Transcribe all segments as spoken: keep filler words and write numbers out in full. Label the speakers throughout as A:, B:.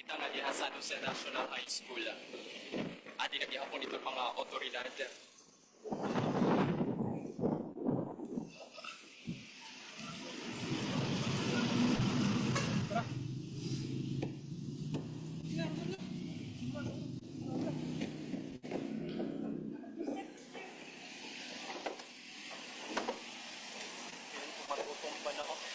A: kita nga diha sa San Jose National High School. Adi na gihapon ito mga otoridad. Matutumba na ako.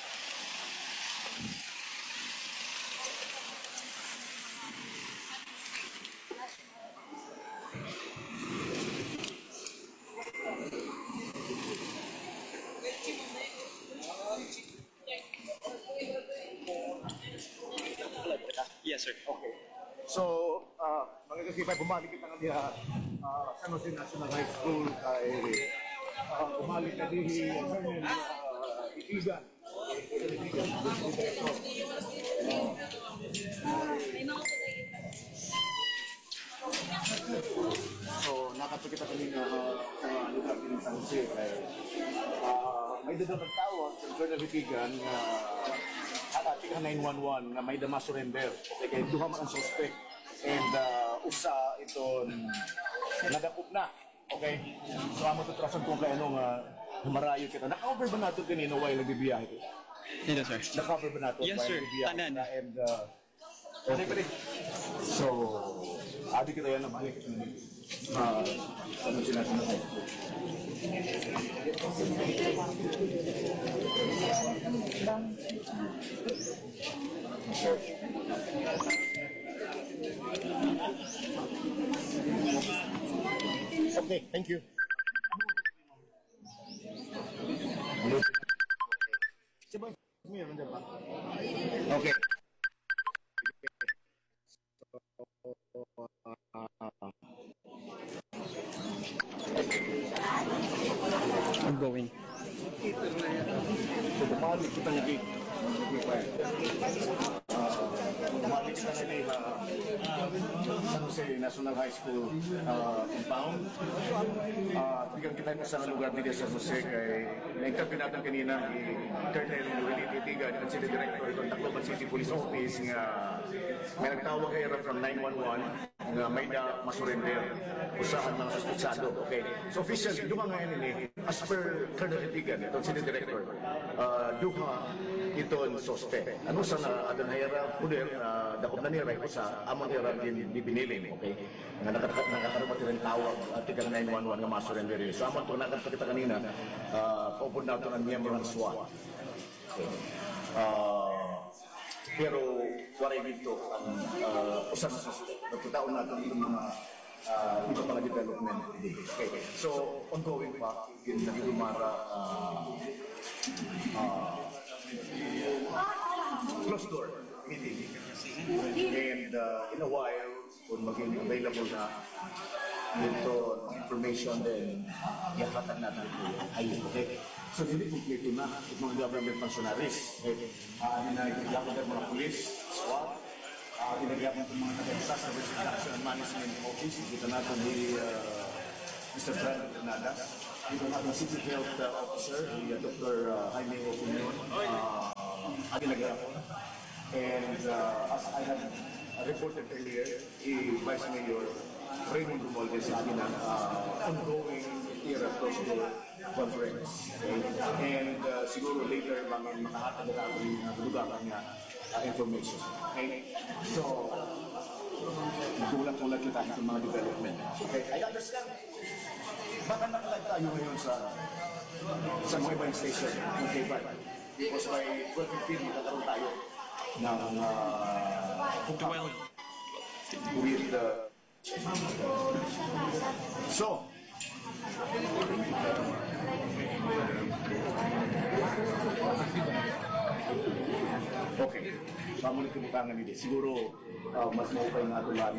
A: Yes, sir.
B: Okay. So, uh, mga kasipay, bumalik kita nga diha uh, San Jose National High School kay uh, bumalik ka dihi sa uh, Itigan. So, nakapagkita kami nga uh, sa lugar din sa San Jose kay uh, may dadang tawag sa Colonel Itigan nga ating nine one one nga may dama surrender. Okay, kaya duha man ang suspect. And uh, usa iton nagakop na. Okay? So amo to trasan kung kay ano nga humarayo kita. Na-cover ba nato kanino while nagbibiyahe ko?
A: Hindi, sir.
B: Na-cover ba nato
A: yes,
B: while
A: sir.
B: nagbibiyahe?
A: Tanan.
B: And uh, okay. So, adi kita yan na balik kita naman. Uh, ano sila natin na tayo? Okay, thank you. Coba ini nanti Pak. Oke.
A: I'm going.
B: So, bumalik kita lagi. Bumalik kita lagi sa San Jose National High School uh, compound. Uh, Bigyan kita sa lugar nila sa San Jose kay na-interview natin kanina ni Colonel Willie Titigan, ang City Director ng Tacloban City Police Office nga may nagtawag kayo from nine one one nga may na masurrender usahan ng suspetsado. Okay. So officially, duha nga yun eh, as per Colonel Titigan, itong City Director, uh, duha iton suspect. Ano sa na adan hayara puder na dakop na nira ko sa among era din biniling. Okay. Nga nakakaroon rin tawag at tigang nine one one nga masurrender. So among to nakakita kanina, uh, paupod na ito ng miyembro ng SWAT. Okay. Uh, pero waray dito ang uh, usan sa suspect. Nagkataon natin itong mga uh, iba pang development. Okay. So ongoing pa, yun na lumara uh, uh, closed door meeting. And uh, in a while, kung maging available na dito information din, yakatan natin ito ayun. Okay? So, hindi kompleto na itong mga government functionaries. Okay? Uh, Hinagyapan ng mga police, SWAT, uh, hinagyapan ng mga taga-disaster reduction and management office. Dito natin ni uh, Mister Fred Granadas. Dito natin ang City Health uh, Officer, ni uh, Doctor Uh, Jaime Opinion. Uh, Aginagyapan. And uh, as I had reported earlier, i Vice Mayor Raymond Romualdez sa akin ang uh, ongoing era closure conference. Okay? And uh, siguro later mga makahatag na natin ng lugaran nga uh, information. Okay? So, tulak-tulak kita itong mga development. Okay? I understand. Baka nakalag tayo ngayon sa sa mga ibang station ng K five. Because by twelve fifteen, magkakaroon tayo ng uh,
A: twelve.
B: With the so okay, pamulit kumutangan nila. Siguro uh, mas maupay nga tulan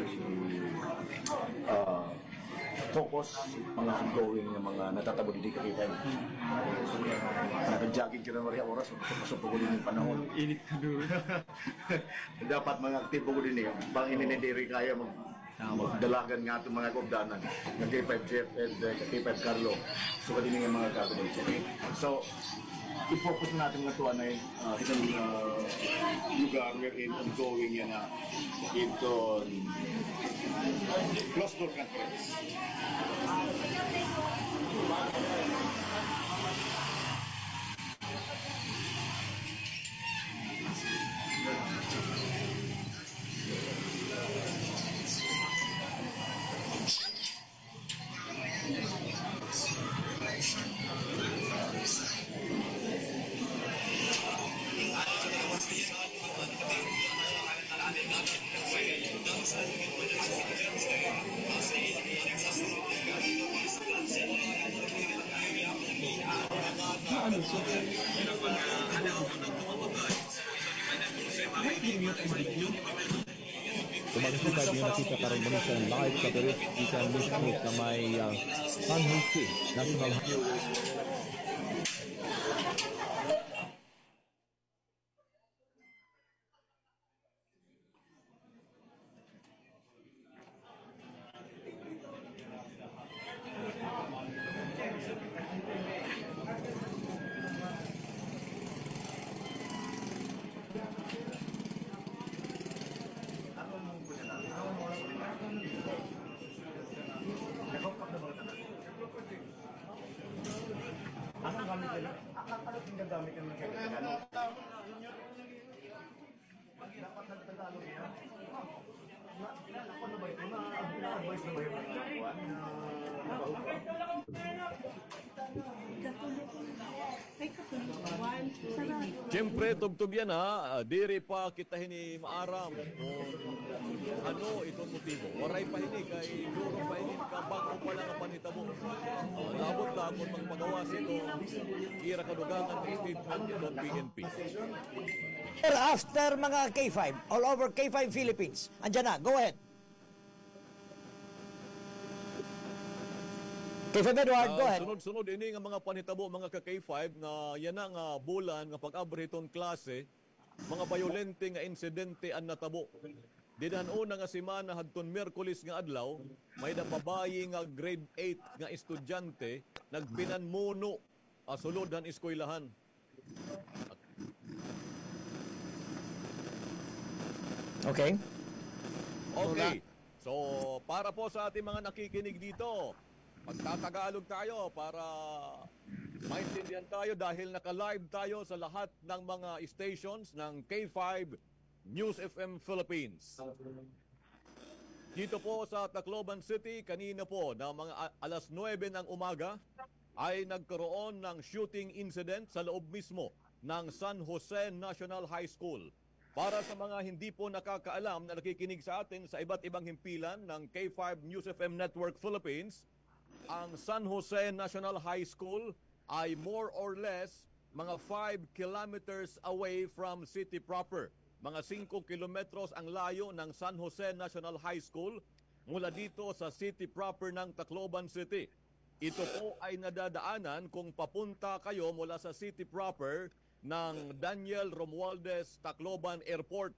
B: uh, focus mga ongoing ng mga natatabo dito kita. Naka-jogging ka na maria oras, masuk po din yung panahon.
A: Init ka doon.
B: Dapat mga aktibo ko din eh. Bang ininidiri kaya mag magdalagan nga itong mga kubdanan ng K five Jet and uh, K five Carlo. So, kadin yung mga gagawin. Okay? So, i-focus natin nga ito na uh, itong uh, lugar wherein ongoing yan na into closed door conference.
C: Kung makikita niyo nakita karon mo sa live coverage ikan mismo sa may uh, San Jose National Highway.
B: Anong gamit nila? Ano tinggal gamit ng mga ano? Dapat nagtagalog yan. Ano ba ito? Na-advise na ba yung mga kuwan?
D: Siyempre, tugtog yan ha. Ah, Diri pa kita hini maaram kung ano itong motibo. Waray pa hini kay Duro pa hini ka bago pa lang ang panitabo. Uh, labot lang kung magpagawas ito. Ira kadugangan ng statement ito P N P.
E: After mga K five, all over K five Philippines. Andyan na, go ahead. K five Edward, go
D: Ah,
E: ahead.
D: Sunod-sunod ini nga mga panitabo mga ka K five nga yan na nga bulan nga pag-abri itong klase, mga bayolente nga insidente ang natabo. Didan una nga semana hadton Miyerkules nga adlaw, may nababayi nga grade eight nga estudyante nagpinanmuno a sulod han eskwelahan.
E: Okay.
D: Okay. So, para po sa ating mga nakikinig dito, magtatagalog tayo para maintindihan tayo dahil naka-live tayo sa lahat ng mga stations ng K five News F M Philippines. Dito po sa Tacloban City, kanina po na mga a- alas nuwebe ng umaga ay nagkaroon ng shooting incident sa loob mismo ng San Jose National High School. Para sa mga hindi po nakakaalam na nakikinig sa atin sa iba't ibang himpilan ng K five News F M Network Philippines, ang San Jose National High School ay more or less mga five kilometers away from city proper. Mga singko kilometros ang layo ng San Jose National High School mula dito sa city proper ng Tacloban City. Ito po ay nadadaanan kung papunta kayo mula sa city proper ng Daniel Romualdez Tacloban Airport.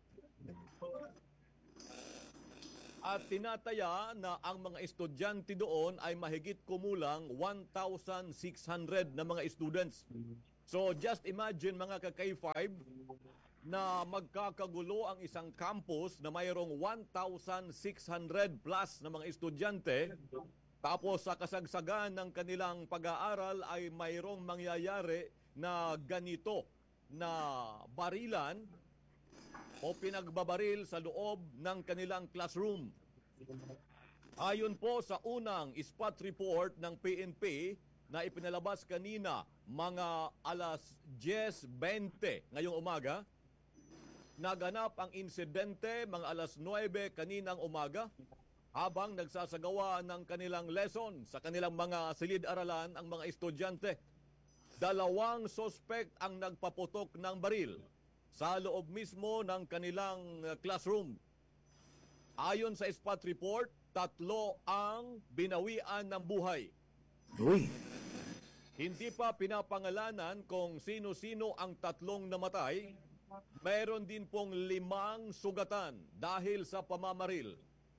D: At tinataya na ang mga estudyante doon ay mahigit kumulang one thousand six hundred na mga students. So just imagine mga ka-K five na magkakagulo ang isang campus na mayroong one thousand six hundred plus na mga estudyante, tapos sa kasagsagan ng kanilang pag-aaral ay mayroong mangyayari na ganito na barilan o pinagbabaril sa loob ng kanilang classroom. Ayon po sa unang spot report ng P N P na ipinalabas kanina mga alas diyes bente ngayong umaga, naganap ang insidente mga alas nuwebe kaninang umaga habang nagsasagawa ng kanilang lesson sa kanilang mga silid-aralan ang mga estudyante. Dalawang sospek ang nagpaputok ng baril sa loob mismo ng kanilang classroom. Ayon sa spot report, tatlo ang binawian ng buhay.
E: Uy.
D: Hindi pa pinapangalanan kung sino-sino ang tatlong namatay. Mayroon din pong limang sugatan dahil sa pamamaril.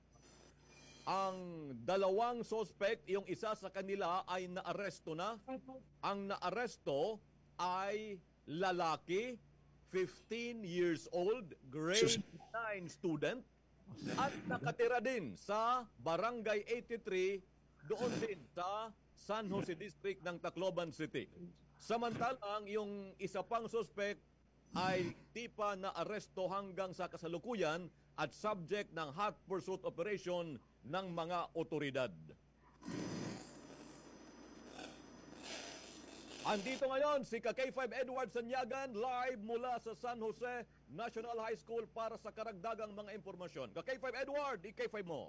D: Ang dalawang suspect, yung isa sa kanila ay naaresto na. Ang naaresto ay lalaki, fifteen years old, grade nine student, at nakatira din sa Barangay eighty-three, doon din sa San Jose District ng Tacloban City. Samantalang yung isa pang suspect ay di pa na-aresto hanggang sa kasalukuyan at subject ng hot pursuit operation ng mga otoridad. Andito ngayon si K five Edward Sanyagan live mula sa San Jose National High School para sa karagdagang mga impormasyon. K five Edward, i-K five mo.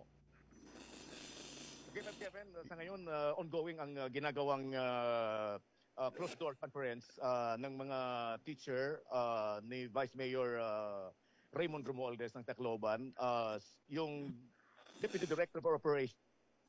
F: Okay, Ma'am Kevin, sa ngayon uh, ongoing ang uh, ginagawang uh, uh, closed door conference uh, ng mga teacher uh, ni Vice Mayor uh, Raymond Romualdez ng Tacloban, uh, yung Deputy Director for Operations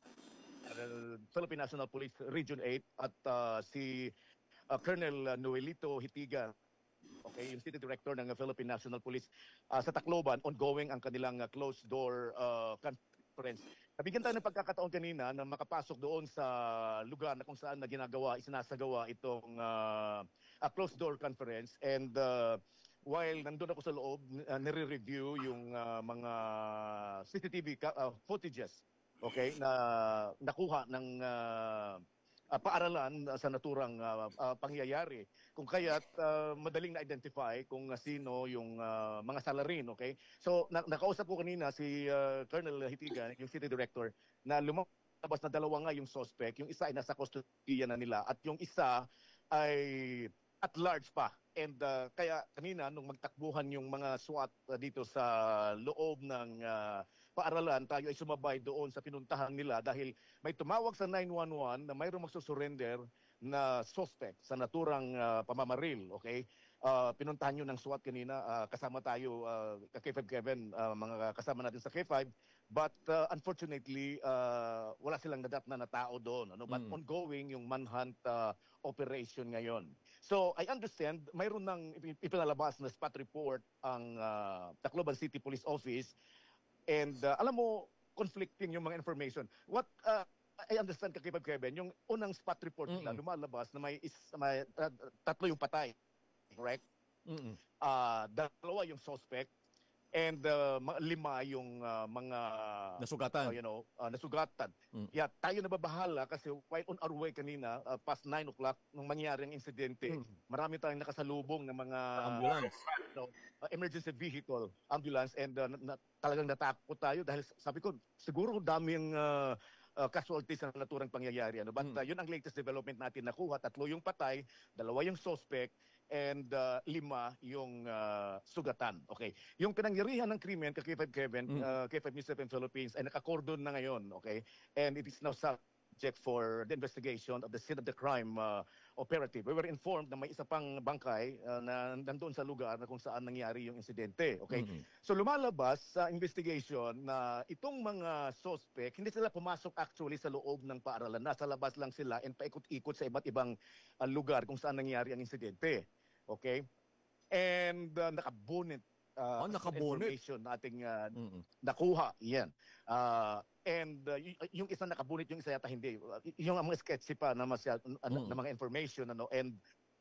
F: uh, Philippine National Police Region eight at uh, si uh, Colonel Noelito Hitiga, okay, yung City Director ng uh, Philippine National Police uh, sa Tacloban, ongoing ang kanilang uh, closed door uh, conference. Nabigyan tayo ng pagkakataon kanina na makapasok doon sa lugar na kung saan na ginagawa, isinasagawa itong uh, uh, closed door conference, and uh, while nandun ako sa loob, uh, nire-review yung uh, mga C C T V ka- uh, footages, okay, na nakuha ng uh, uh, paaralan uh, sa naturang uh, uh, pangyayari. Kung kaya't uh, madaling na-identify kung uh, sino yung uh, mga salarin, okay? So, na- nakausap ko kanina si uh, Colonel Hitigan, yung City Director, na lumabas na dalawa nga yung suspect. Yung isa ay nasa kustodiya na nila at yung isa ay at large pa. And uh, kaya kanina nung magtakbuhan yung mga SWAT uh, dito sa loob ng uh, paaralan, tayo ay sumabay doon sa pinuntahan nila dahil may tumawag sa nine one one na mayroong magsusurrender na suspect sa naturang uh, pamamaril, okay? Uh, pinuntahan nyo ng SWAT kanina, uh, kasama tayo, uh, K five Kevin, uh, mga kasama natin sa K five, but uh, unfortunately, uh, wala silang nadatna na tao doon, ano? But
D: Mm.
F: ongoing yung manhunt uh, operation ngayon. So, I understand, mayroon ng ipi- ipinalabas na spot report ang uh, Tacloban City Police Office, and uh, alam mo, conflicting yung mga information. What uh, I understand, K five Kevin, yung unang spot report nila,
D: Mm-mm.
F: lumalabas na may, is, may uh, tatlo yung patay, correct?
D: Mm-mm.
F: Uh, dalawa yung suspect, and uh, ma- lima yung uh, mga
D: Nasugatan.
F: uh, you know, uh, nasugatan.
D: Mm.
F: Yeah, tayo nababahala kasi while on our way kanina, uh, past nine o'clock, nung mangyari ang insidente,
D: Mm.
F: marami tayong nakasalubong ng mga
D: Ambulance.
F: no, uh, emergency vehicle, ambulance, and uh, na, na- talagang natakot tayo dahil sabi ko, siguro dami yung uh, uh, casualties na naturang pangyayari. Ano? But
D: Mm.
F: uh, yun ang latest development natin nakuha. Tatlo yung patay, dalawa yung suspect, and uh, lima yung uh, sugatan. Okay. Yung pinangyarihan ng krimen kay K five Kevin,
D: Mm.
F: uh, K five News seven Philippines ay nakakordon na ngayon, okay? And it is now subject for the investigation of the scene of the crime uh, operative. We were informed na may isa pang bangkay uh, na nandoon sa lugar na kung saan nangyari yung insidente, okay?
D: Mm-mm.
F: So lumalabas sa investigation na itong mga suspect, hindi sila pumasok actually sa loob ng paaralan. Nasa labas lang sila and paikot-ikot sa iba't ibang uh, lugar kung saan nangyari ang insidente. Okay? And uh, nakabunit uh,
D: Ah, nakabunit.
F: information na ating uh,
D: Mm-mm.
F: nakuha. Yan. Uh, and uh, y- yung isa nakabunit, yung isa yata hindi. Uh, y- yung mga sketchy pa na, masya, na,
D: Mm.
F: na mga information. Ano? And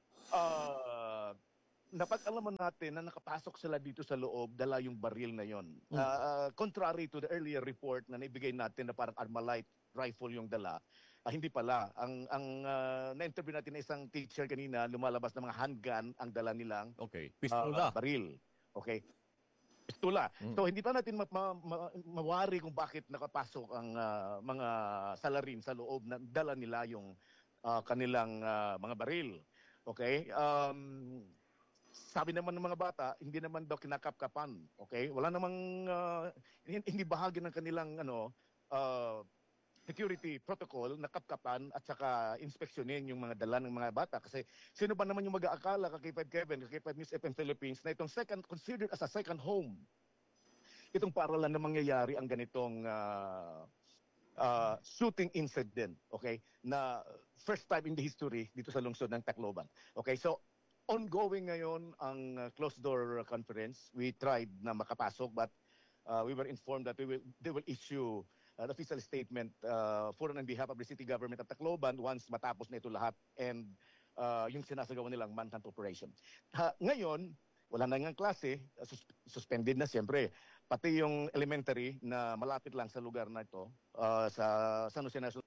F: uh, napag-alaman natin na nakapasok sila dito sa loob, dala yung baril na yon.
D: Mm.
F: Uh, contrary to the earlier report na naibigay natin na parang Armalite rifle yung dala, ah, hindi pala. Ang ang uh, na-interview natin na isang teacher kanina, lumalabas na mga handgun ang dala nilang
D: Okay.
F: ah,
D: Pistola.
F: baril. Okay? Pistola.
D: Mm.
F: So hindi pa natin ma- ma- ma- mawari kung bakit nakapasok ang ah, mga salarin sa loob na dala nila yung ah, kanilang ah, mga baril. Okay? Um, sabi naman ng mga bata, hindi naman daw kinakapkapan. Okay? Wala namang ah, hindi, hindi bahagi ng kanilang ano ah, security protocol na kapkapan at saka inspeksyonin yung mga dala ng mga bata. Kasi sino ba naman yung mag-aakala ka K five Kevin, ka K five News F M Philippines na itong second, considered as a second home, itong paralan na mangyayari ang ganitong ah, ah, shooting incident, okay, na first time in the history dito sa lungsod ng Tacloban. Okay, so ongoing ngayon ang uh, closed door conference. We tried na makapasok but uh, we were informed that we will, they will issue an official statement uh, for and on behalf of the city government of Tacloban once matapos na ito lahat and uh, yung sinasagawa nilang manhunt operation. Ha, ngayon, wala na nga klase, sus- suspended na siyempre. Pati yung elementary na malapit lang sa lugar na ito, ah, sa San Jose National.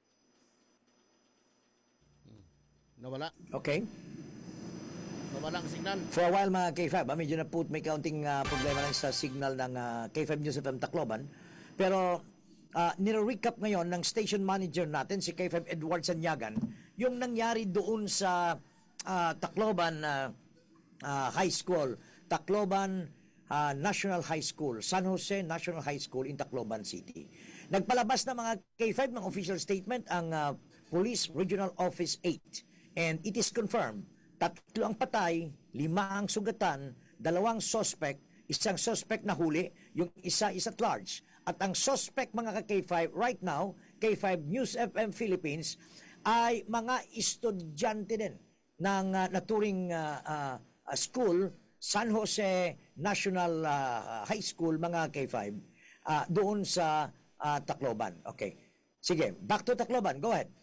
G: Nawala.
E: Okay.
G: Nawala ang signal.
E: For a while mga K five, ah, medyo na put may kaunting ah, problema lang sa signal ng ah, K five News F M Tacloban. Pero uh, nire-recap ngayon ng station manager natin, si K five Edward Sanyagan, yung nangyari doon sa ah, Tacloban ah, ah, High School, Tacloban ah, National High School, San Jose National High School in Tacloban City. Nagpalabas na mga K five ng official statement ang ah, Police Regional Office eight. And it is confirmed, tatlo ang patay, lima ang sugatan, dalawang suspect, isang suspect na huli, yung isa is at large. At ang suspect mga ka-K five right now, K five News F M Philippines, ay mga estudyante din ng uh, naturing uh, uh, school, San Jose National uh, High School, mga K five, uh, doon sa uh, Tacloban. Okay. Sige, back to Tacloban. Go ahead.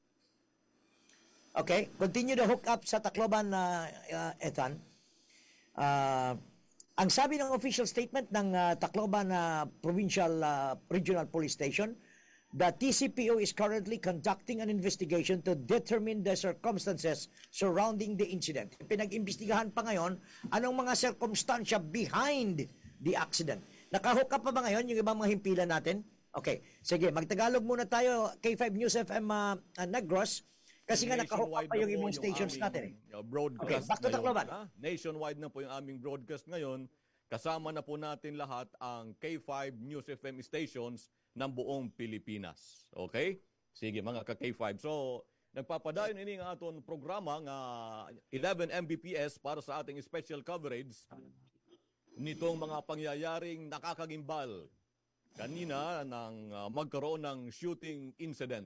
E: Okay, continue the hook up sa Tacloban, uh, uh, Ethan. Uh, ang sabi ng official statement ng uh, Tacloban uh, Provincial uh, Regional Police Station, the T C P O is currently conducting an investigation to determine the circumstances surrounding the incident. Pinag-imbestigahan pa ngayon anong mga circumstansya behind the accident. Nakahook up pa ba ngayon yung ibang mga himpilan natin? Okay, sige, magtagalog muna tayo, K five News F M uh, uh, Negros. Kasi nga nakahook up pa yung ibang stations natin. Eh.
D: Uh, broadcast
E: Okay, back to
D: ngayon,
E: Tacloban.
D: ha? Nationwide na po yung aming broadcast ngayon. Kasama na po natin lahat ang K five News F M stations ng buong Pilipinas. Okay? Sige mga ka-K five. So, nagpapadayon ini nga aton programa nga eleven M B P S para sa ating special coverage nitong mga pangyayaring nakakagimbal kanina nang uh, magkaroon ng shooting incident.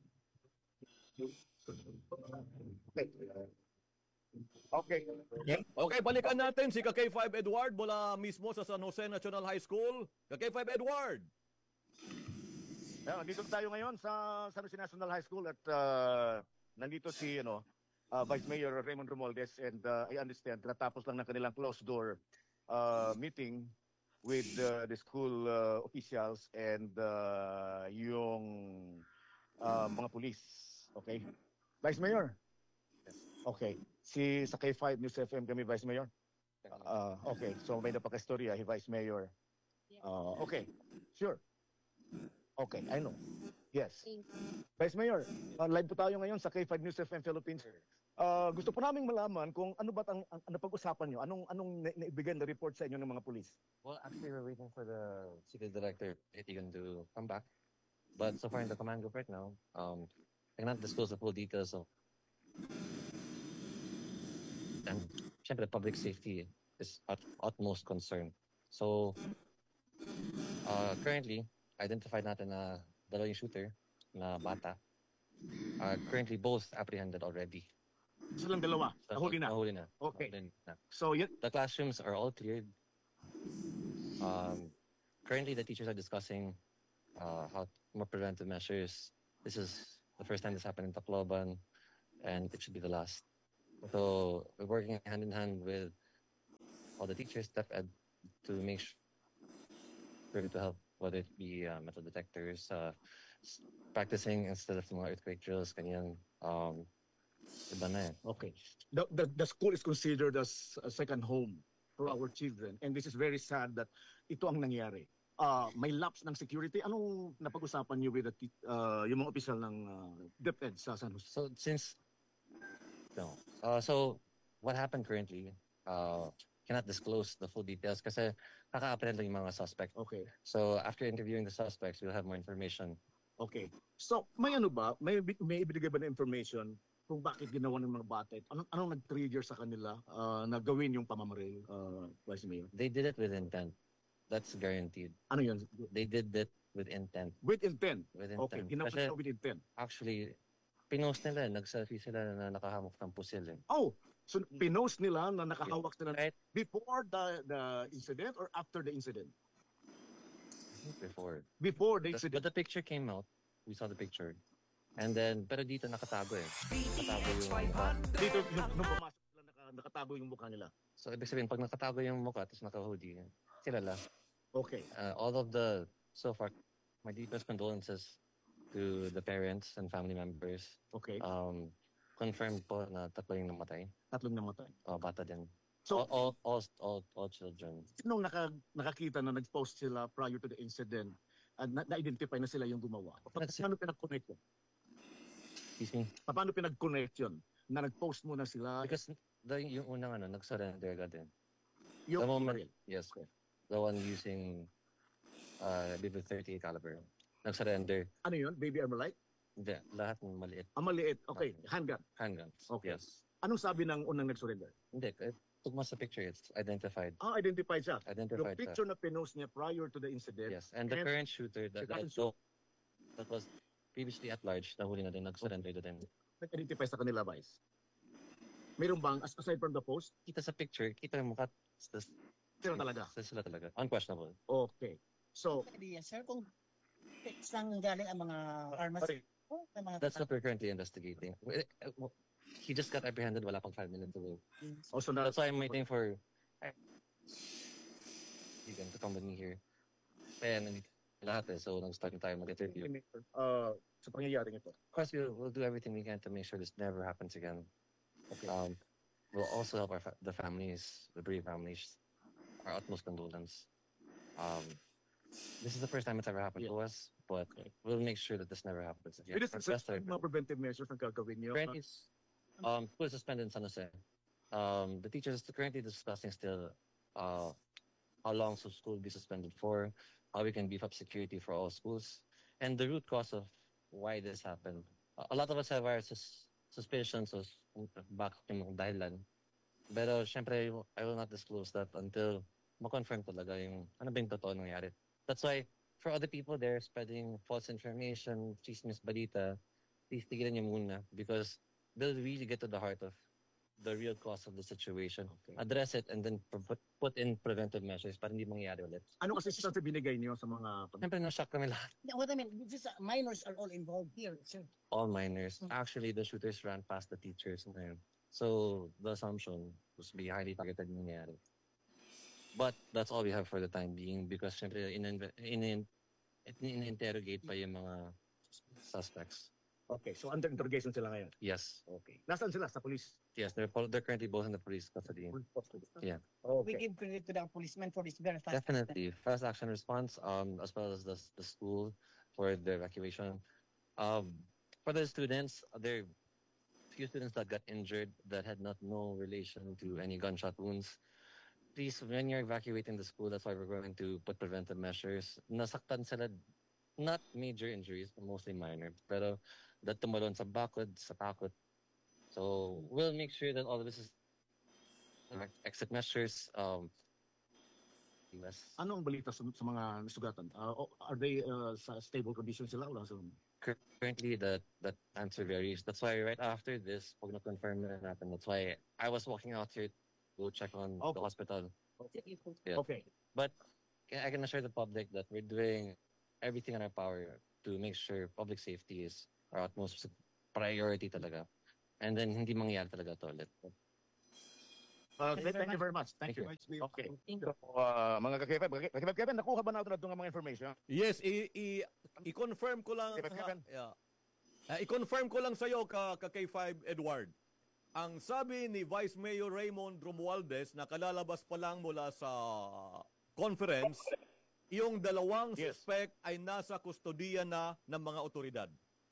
F: Okay.
D: Okay, balikan natin si ka-K five Edward mula mismo sa San Jose National High School. ka-K five Edward.
F: Yeah, nandito tayo ngayon sa San Jose National High School at uh, nandito si ano, uh, Vice Mayor Raymond Romualdez, and uh, I understand natapos lang ng kanilang closed door uh, meeting with uh, the school uh, officials and uh, yung uh, mga police. Okay? Vice Mayor? Okay. Si sa K five News F M kami, Vice Mayor? Uh, okay. So may napaka-istorya, si Vice Mayor. Uh, okay. Sure. Okay, I know. Yes. Vice Mayor, uh, live po tayo ngayon sa K five News F M Philippines. Uh, gusto po naming malaman kung ano ba ang, ang, ang napag-usapan nyo? Anong, anong na, naibigay na report sa inyo ng mga pulis?
H: Well, actually, we're waiting for the city director, Etienne, to come back. But so far in the command group right now, um, I cannot disclose the full details of. And syempre, public safety is at utmost concern. So, uh, currently, identified natin na dalawa yung shooter na bata. Uh, currently, both apprehended already.
F: Silang dalawa.
H: So,
F: Nahuli na.
H: Nahuli na.
F: Okay.
H: Nahuli na.
F: So, yun,
H: The classrooms are all cleared. Um, currently, the teachers are discussing uh, how more preventive measures. This is the first time this happened in Tacloban, and it should be the last. So we're working hand in hand with all the teachers, Step Ed, to make sure to help, whether it be uh, metal detectors, uh, s- practicing instead of mga earthquake drills, kanyan. Um, iba na eh.
F: okay. The, the, the school is considered as a second home for our children. And this is very sad that ito ang nangyari. Uh, may lapse ng security. Anong napag-usapan niyo with the, ti- uh, yung mga opisyal ng uh, DepEd sa San Jose?
H: So since no, uh, so what happened currently? Uh, cannot disclose the full details kasi kaka-apprehend lang yung mga suspect.
F: Okay.
H: So after interviewing the suspects, we'll have more information.
F: Okay. So, may ano ba? May, may ibigay ba na information kung bakit ginawa ng mga bata? Anong, anong nag-trigger sa kanila uh, na gawin yung pamamaril, uh, Vice Mayor?
H: They did it with intent. That's guaranteed.
F: Ano yun?
H: They did it with intent.
F: With intent.
H: With
F: Okay.
H: intent.
F: Ginawa
H: Kasi
F: siya with intent.
H: actually, pinost nila, nag-selfie sila na nakahamok ng pusil eh.
F: Oh, so pinost nila na nakahawak sila
H: Right
F: before the the incident or after the incident?
H: before.
F: Before the
H: The-
F: incident.
H: But the picture came out. We saw the picture. And then, pero dito nakatago eh. Nakatago yung...
F: Dito, nung, nung pumasok sila, naka, nakatago yung mukha nila?
H: So, ibig sabihin, pag nakatago yung mukha, tapos naka-hoodie, sila lang.
F: Okay.
H: Uh, all of the, so far, my deepest condolences to the parents and family members.
F: Okay.
H: Um, confirmed po na tatlo yung namatay.
F: Tatlong namatay.
H: O, bata din.
F: So,
H: all, all, all, all, all children.
F: nung naka, nakakita na nag-post sila prior to the incident, at na- na-identify na sila yung gumawa, pa-
H: That's it.
F: paano pinag-connect yun?
H: Excuse me?
F: Pa- Paano pinag-connect yun? Na nag-post muna sila,
H: Because the, yung unang ano, nag-surrender agad din.
F: yung
H: the moment,
F: baril.
H: yes. The one using, uh, I believe thirty-eight caliber. Nag-surrender.
F: Ano yun? Baby Armalite?
H: Hindi, lahat ng maliit.
F: Ang maliit. Okay. Handgun.
H: Handguns.
F: Okay.
H: Yes.
F: Anong sabi ng unang nag-surrender?
H: Hindi, it took mas sa picture. It's identified.
F: Ah, identified siya. Yung
H: Identified siya.
F: picture na pinost niya prior to the incident.
H: Yes. And the
F: And-
H: current shooter that, that,
F: Current
H: that was previously at large, nahuli na din, nag-surrender na din.
F: Nag-identify sa kanila, Vice. Mayroon bang, as- aside from the post,
H: Kita sa picture, kita yung mukha. Sila
F: sila talaga?
H: Sila talaga. Unquestionable.
F: Okay. So,
I: idea, sir, kung saan galing ang mga armas.
F: Sorry.
I: Oh, may mga
H: That's what we're currently investigating. Eh, eh, well, He just got apprehended, wala pang five minutes ago.
F: also na,
H: That's why I'm waiting for Igan to come with me here. Kaya nandito lahat eh, so nag-start na tayo mag-interview.
F: uh, sa pangyayaring ito.
H: Of course, we'll, we'll do everything we can to make sure this never happens again.
F: Okay.
H: Um, we'll also help our fa- the families, the bereaved families, our utmost condolence. Um, this is the first time it's ever happened
F: Yeah.
H: to us, but we'll make sure that this never happens again.
F: It is
H: Our
F: sa
H: best effort.
F: mga preventive measures na gagawin niyo.
H: Currently, s- um, school is suspended in San Jose. Um, the teachers are currently discussing still uh, how long so school will be suspended for, how we can beef up security for all schools, and the root cause of why this happened. A lot of us have our sus- suspicions of bakit yung dahilan. Pero syempre, I will not disclose that until ma-confirm talaga yung ano ba yung totoo nangyari. That's why, for other people, they're spreading false information, chismis balita, please tigilan niyo muna because they'll really get to the heart of the real cause of the situation. Address it and then put, put in preventive measures para hindi mangyari ulit.
F: Ano kasi sa binigay niyo sa mga
H: Siyempre, na-shock kami lahat.
I: What I mean, this is, minors are all involved here, sir.
H: All minors. Actually, the shooters ran past the teachers ngayon. So, the assumption was to be highly targeted nangyari. But that's all we have for the time being because syempre, in, in, in, in-interrogate pa yung mga suspects.
F: Okay, so under interrogation sila ngayon.
H: Yes.
F: Okay. Nasaan sila sa police?
H: Yes, they're, pol- they're currently both in the police custody. Yeah.
I: We
F: Okay.
I: give credit to the policemen for this very fast.
H: Definitely. Fast action response, um, as well as the, the school for the evacuation. Um, for the students, there are few students that got injured that had not no relation to any gunshot wounds. Please, when you're evacuating the school, that's why we're going to put preventive measures. Nasaktan sila, not major injuries, but mostly minor. Pero that tumalon sa bakod, sa takot. So we'll make sure that all of this is exit measures. Um, yes.
F: Ano ang balita sa, sa mga nasugatan? Uh, o- are they uh, sa stable condition sila? Wala sa
H: Currently, that that answer varies. That's why right after this, pag na-confirm na natin, that's why I was walking out here to go check on
F: Okay.
H: the hospital. Yeah.
F: Okay.
H: But I can assure the public that we're doing everything in our power to make sure public safety is our utmost priority talaga. And then hindi mangyayari talaga to ulit.
F: Uh, thank, thank you very much. Thank,
H: Thank
F: you. Okay. So, uh, mga kakipep, kakipep, Kevin, nakuha ba natin na itong mga information?
D: Yes, i- i- i-confirm ko lang.
F: Kevin, Kevin.
D: Yeah. Ah, i-confirm ko lang sa iyo ka, ka K five Edward. Ang sabi ni Vice Mayor Raymond Romualdez na kalalabas pa lang mula sa conference, yung dalawang
F: Yes.
D: suspect ay nasa kustodiya na ng mga otoridad.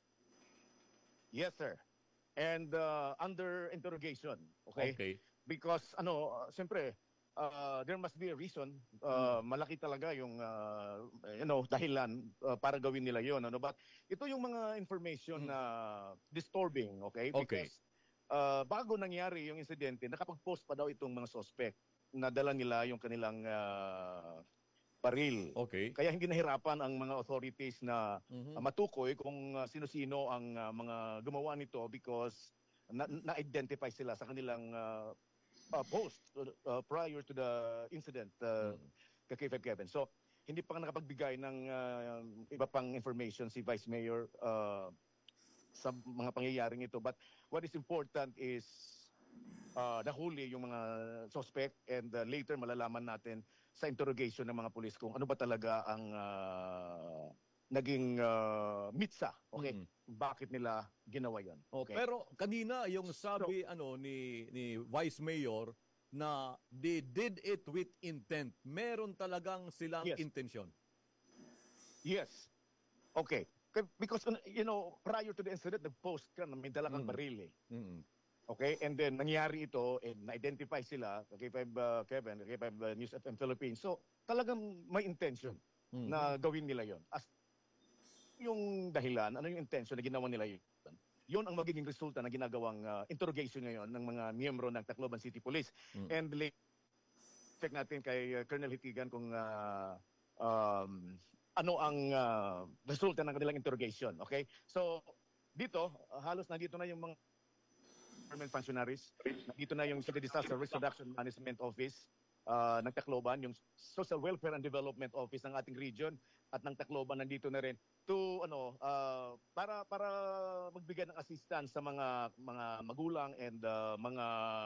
F: Yes, sir. And uh, under interrogation. Okay?
D: Okay.
F: Because, ano, uh, siyempre, uh, there must be a reason. Uh, Malaki talaga yung, uh, you know, dahilan uh, para gawin nila yon. Ano? But ito yung mga information na disturbing, okay?
D: Okay.
F: Because uh, bago nangyari yung insidente, nakapag-post pa daw itong mga suspect na dala nila yung kanilang uh, baril.
D: Okay.
F: Kaya hindi nahirapan ang mga authorities na
D: Mhm.
F: uh, matukoy kung uh, sino-sino ang uh, mga gumawa nito because na- na-identify sila sa kanilang uh, uh, post uh, prior to the incident, uh,
D: Mm.
F: kay Kevin. So, hindi pa nakapagbigay ng uh, iba pang information si Vice Mayor uh, sa mga pangyayaring ito. But what is important is uh, nahuli yung mga suspect and uh, later malalaman natin sa interrogation ng mga pulis kung ano ba talaga ang uh, naging uh, mitsa, okay?
D: Mm.
F: Bakit nila ginawa 'yon?
D: Oh,
F: Okay.
D: pero kanina yung sabi ano ni ni Vice Mayor na they did it with intent. Meron talagang silang
F: Yes.
D: intensyon.
F: Yes. Okay. K- Because, uh, you know, prior to the incident, nag-post ka na may dala kang
D: Mm.
F: baril eh.
D: Mm.
F: Okay? And then, nangyari ito, and na-identify sila, K five uh, Kevin, K five uh, News F M Philippines. So, talagang may intention
D: Mm.
F: na gawin nila yon. As yung dahilan, ano yung intention na ginawa nila yun? Yun ang magiging resulta na ginagawang uh, interrogation ngayon ng mga miyembro ng Tacloban City Police.
D: Mm.
F: And late, check natin kay uh, Colonel Hitigan kung uh, um, ano ang uh, resulta ng kanilang interrogation. Okay? So, dito, uh, halos nandito na yung mga government functionaries. Nandito na yung City Disaster Risk Reduction Management Office uh, ng Tacloban, yung Social Welfare and Development Office ng ating region at ng Tacloban nandito na rin to ano uh, para para magbigay ng assistance sa mga mga magulang and uh, mga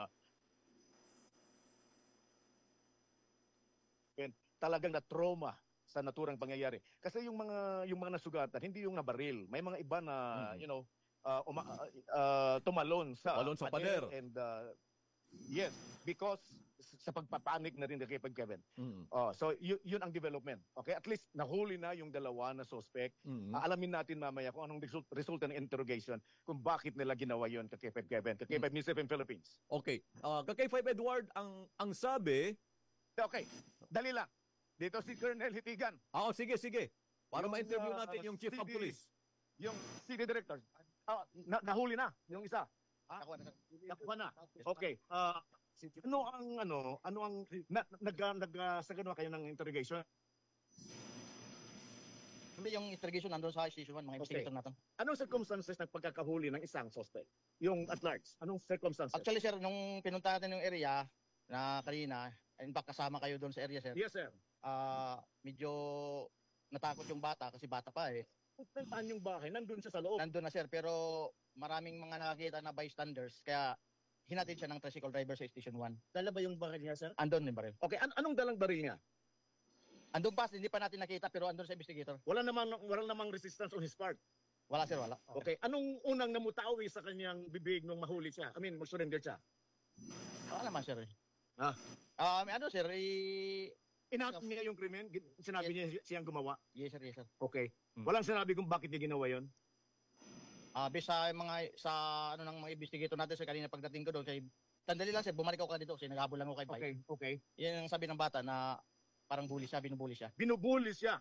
F: and talagang na trauma sa naturang pangyayari. Kasi yung mga yung mga nasugatan hindi yung nabaril. May mga iba na
D: Mm.
F: you know uh, uma, uh, uh, tumalon sa
D: Tumalon sa pader.
F: and uh, yes, because sa pagpapanik na rin kay Kevin.
D: Mm.
F: Oh, so y- yun ang development. Okay, at least nahuli na yung dalawa na suspect.
D: Mm.
F: Aalamin natin mamaya kung anong result, resulta ng interrogation, kung bakit nila ginawa yun kay Kevin, kay Kevin News F M Philippines.
D: Okay. Uh, kay five Edward, ang ang sabi,
F: Okay, dali lang. Dito si Colonel Hitigan,
D: ah, oh, sige, sige. Para
F: Yung,
D: ma-interview
F: uh,
D: natin yung Chief of
F: C D.
D: Police.
F: yung City Director. Ah, na- nahuli na yung isa. Ah, nakuha na. Okay. Ah, ano ang ano, ano ang na, nag nag uh, sa ganun kayo ng interrogation?
I: Hindi, yung interrogation nandun sa station one, mga
F: Okay.
I: investigator natin.
F: Anong circumstances ng pagkakahuli ng isang suspect? Yung at large. Anong circumstances?
I: Actually, sir, nung pinunta natin yung area na kanina, in fact, kasama kayo doon sa area, sir.
F: Yes, sir.
I: Ah, medyo natakot yung bata kasi bata pa eh.
F: Saan yung bahay? Nandun siya sa loob.
I: Nandun na, sir, pero maraming mga nakakita na bystanders, kaya hinatid siya ng tricycle driver sa station one.
F: Dala ba yung baril niya, sir?
I: Andun yung baril.
F: Okay, an- anong dalang baril niya?
I: Andun pa, hindi pa natin nakita, pero andun sa investigator.
F: Wala namang wala namang resistance on his part.
I: Wala, sir, wala.
F: Okay, anong unang namutawi sa kanyang bibig nung mahuli siya? I mean, mag-surrender siya.
I: Wala naman, sir. eh.
F: Ah.
I: Um, ano, sir, eh...
F: Inaat niya yung krimen? Gin- Sinabi niya siyang gumawa?
I: Yes, sir, yes, sir.
F: Okay.
D: Hmm.
F: Walang sinabi kung bakit niya ginawa yon.
I: Ah, based sa mga sa ano ng mga investigator natin sa kanina pagdating ko doon kay sandali lang sir, bumalik ako dito kasi naghabol lang ako kay Bay.
F: Okay, okay.
I: Yan ang sabi ng bata na parang bully siya, binubuli siya.
F: Binubuli siya.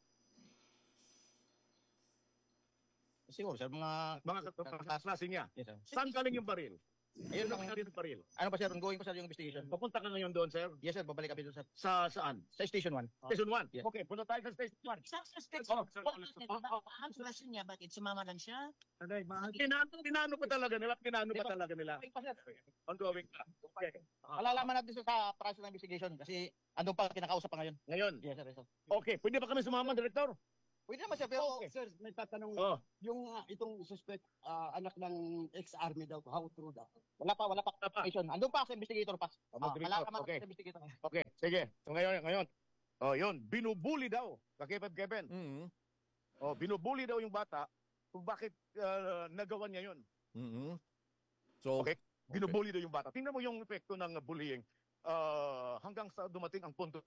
I: Siguro sir, mga
F: Mga kaklase niya.
I: yes, sir.
F: Saan galing yung baril?
I: Ayun
F: Saan
I: lang.
F: galing yung baril?
I: Ano pa sir, ongoing pa sir yung investigation.
F: Papunta ka ngayon doon, sir?
I: Yes sir, babalik kami doon sir.
F: Sa saan?
I: Sa station one.
F: Station one?
I: Yeah.
F: Okay, punta tayo sa Station one.
J: Isang suspect.
F: Oh, sir,
J: What
F: ulit.
J: is it?
F: Oh, oh.
J: Ang question niya, bakit sumama lang siya?
F: Tinano, tinano pa talaga nila? Tinano pa talaga nila?
I: Ongoing pa sir.
F: Ongoing pa. Okay.
I: Malalaman natin sir sa process ng investigation kasi andun pa kinakausap pa ngayon.
F: Ngayon,
I: Yes sir, yes sir.
F: okay. Pwede ba kami sumama, Director?
I: Pwede naman sir, pero
F: Okay.
K: Sir, may tatanong.
F: Oh.
K: Yung ah, itong suspect, ah, anak ng ex-army daw, how true daw?
I: wala pa, wala pa
F: Wala pa.
I: information. Andun pa sa investigator pa.
F: Oh,
I: Ah,
F: mag-report.
I: malalaman
F: Okay.
I: natin sa investigator.
F: Okay, sige. So ngayon, ngayon. Oh, yun. Binubuli daw. Kakipad Kevin.
D: Mm.
F: Oh, binubuli daw yung bata kung bakit uh, nagawa niya yun.
D: Mm. So,
F: Okay. Binubuli daw yung bata. Tingnan mo yung epekto ng bullying uh, hanggang sa dumating ang punto.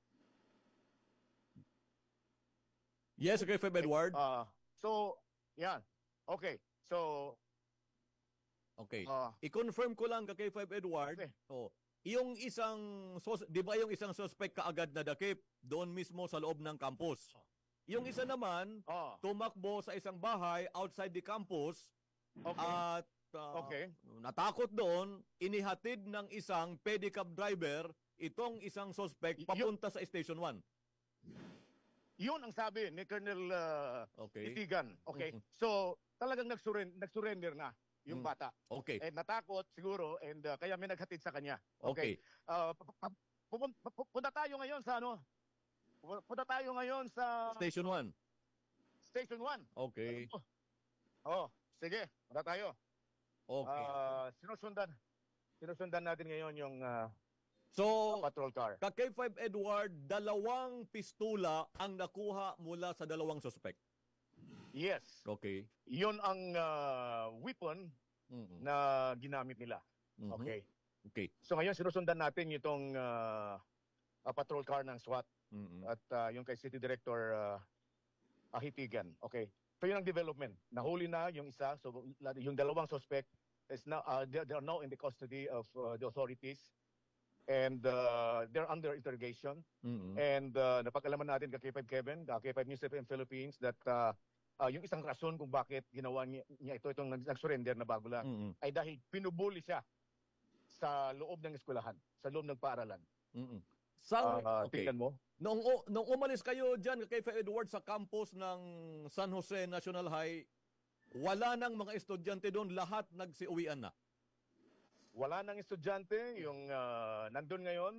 D: yes, kay five Edward.
F: Uh, so, yan. Okay. So,
D: Okay.
F: uh,
D: I-confirm ko lang kay five Edward.
F: Okay.
D: Oh, yung isang sus- 'di ba yung isang suspect kaagad na dakip doon mismo sa loob ng campus. Yung isa naman
F: oh,
D: tumakbo sa isang bahay outside the campus
F: okay.
D: at uh,
F: Okay.
D: natakot doon, inihatid ng isang pedicab driver itong isang suspect
F: Y-
D: papunta sa Station one.
F: Yun ang sabi ni Colonel uh,
D: Okay.
F: Itigan. Okay.
D: Mhm.
F: So, talagang nagsurrender, nagsurrender na yung
D: Mm.
F: bata.
D: Okay.
F: Eh, natakot siguro and uh, kaya may naghatid sa kanya.
D: Okay.
F: Uh, pu- pu- pupun- pu- punta tayo ngayon sa ano? Pu- Punta tayo ngayon sa
D: Station one.
F: Station one.
D: Okay.
F: Oh, sige. Punta tayo.
D: Okay.
F: Ah, sinusundan. sinusundan natin ngayon yung uh,
D: So,
F: patrol car.
D: ka K five Edward, dalawang pistula ang nakuha mula sa dalawang suspect.
F: Yes.
D: Okay.
F: Yun ang uh, weapon
D: Mhm.
F: na ginamit nila.
D: Mhm.
F: Okay.
D: Okay.
F: So ngayon sinusundan natin itong uh, uh, patrol car ng SWAT
D: Mhm.
F: at uh, yung kay City Director uh, Ahitigan. Okay. So yun ang development. Nahuli na yung isa. So yung dalawang suspect is now uh, they, they are now in the custody of uh, the authorities and uh, they're under interrogation.
D: Mhm.
F: And uh, napag-alaman natin kay K five Kevin, uh, K five News F M Philippines that uh, uh, yung isang rason kung bakit ginawa niya, niya ito itong nag- nag-surrender na bago lang
D: Mhm.
F: ay dahil pinubuli siya sa loob ng eskwelahan, sa loob ng paaralan.
D: Mhm. Sa
F: Ah,
D: okay.
F: tingnan mo.
D: Nung, u- nung umalis kayo dyan kay Five Edward sa campus ng San Jose National High, wala nang mga estudyante doon, lahat nagsiuwian na.
F: Wala nang estudyante, yung ah, nandun ngayon,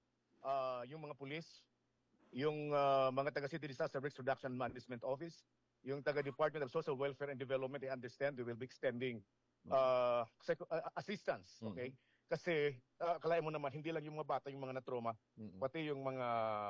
F: ah, yung mga pulis, yung ah, mga taga City Disaster Risk Reduction Management Office, yung taga Department of Social Welfare and Development, I understand we will be extending uh, psycho- uh, assistance, okay? Kasi uh, kalahin mo naman, hindi lang yung mga bata yung mga na-trauma,
D: Mhm.
F: pati yung mga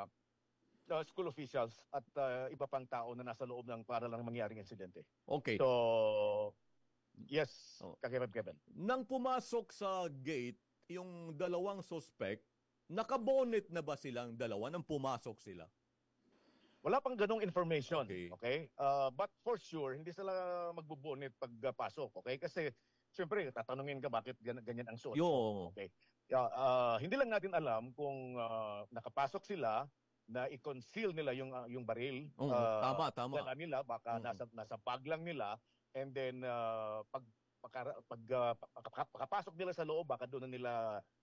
F: uh, school officials at uh, iba pang tao na nasa loob ng para lang mangyaring insidente.
D: Okay.
F: So, yes,
D: Oh.
F: Kakibab Kevin.
D: Nang pumasok sa gate, yung dalawang suspect, nakabonet na ba silang dalawa nang pumasok sila?
F: Wala pang ganong information,
D: Okay.
F: okay? Uh, but for sure, hindi sila magbubunit pagpasok, okay? Kasi, siyempre, tatanungin ka bakit gan- ganyan ang suot.
D: Yo.
F: Okay. Yeah, uh, hindi lang natin alam kung uh, nakapasok sila na i-conceal nila yung uh, yung baril.
D: Oo,
F: uh,
D: tama, tama.
F: dala nila, baka
D: Mm.
F: nasa nasa bag lang nila, and then uh, pag pag, pag uh, pagka- pagkapasok nila sa loob, baka doon na nila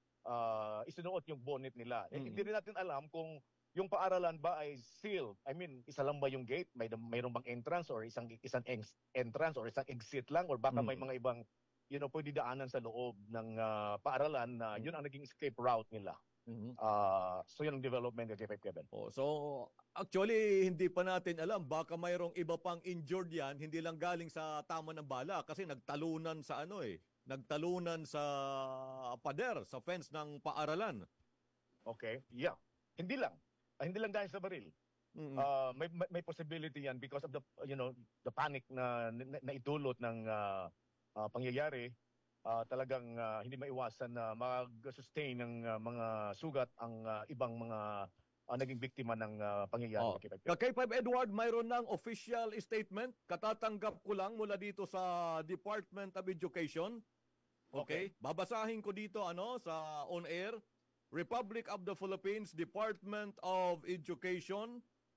F: uh, isinuot yung bonnet nila. Eh,
D: Mm.
F: hindi rin natin alam kung yung paaralan ba ay sealed. I mean, isa lang ba yung gate? May mayroon bang entrance or isang isang ex- entrance or isang exit lang, or baka may
D: Mm.
F: mga ibang you know pwede daanan sa loob ng ah, paaralan na yun ang naging escape route nila.
D: Mhm.
F: Ah, so yun ang development ng K five Kevin.
D: Oh, so actually hindi pa natin alam, baka mayroong iba pang injured yan, hindi lang galing sa tama ng bala kasi nagtalunan sa ano eh, nagtalunan sa pader, sa fence ng paaralan.
F: Okay? Yeah. Hindi lang. Ah, hindi lang dahil sa baril.
D: Mm.
F: Ah, may, may may possibility yan because of the you know the panic na na, na idulot ng ah, ah, pangyayari. Ah, talagang ah, hindi maiwasan na mag-sustain ng ah, mga sugat ang ah, ibang mga ah, naging biktima ng ah, pangyayari.
D: Oh.
F: K five Kevin.
D: Ka K five Edward, mayroon ng official statement. Katatanggap ko lang mula dito sa Department of Education. Okay? Babasahin ko dito ano sa on air. Republic of the Philippines Department of Education,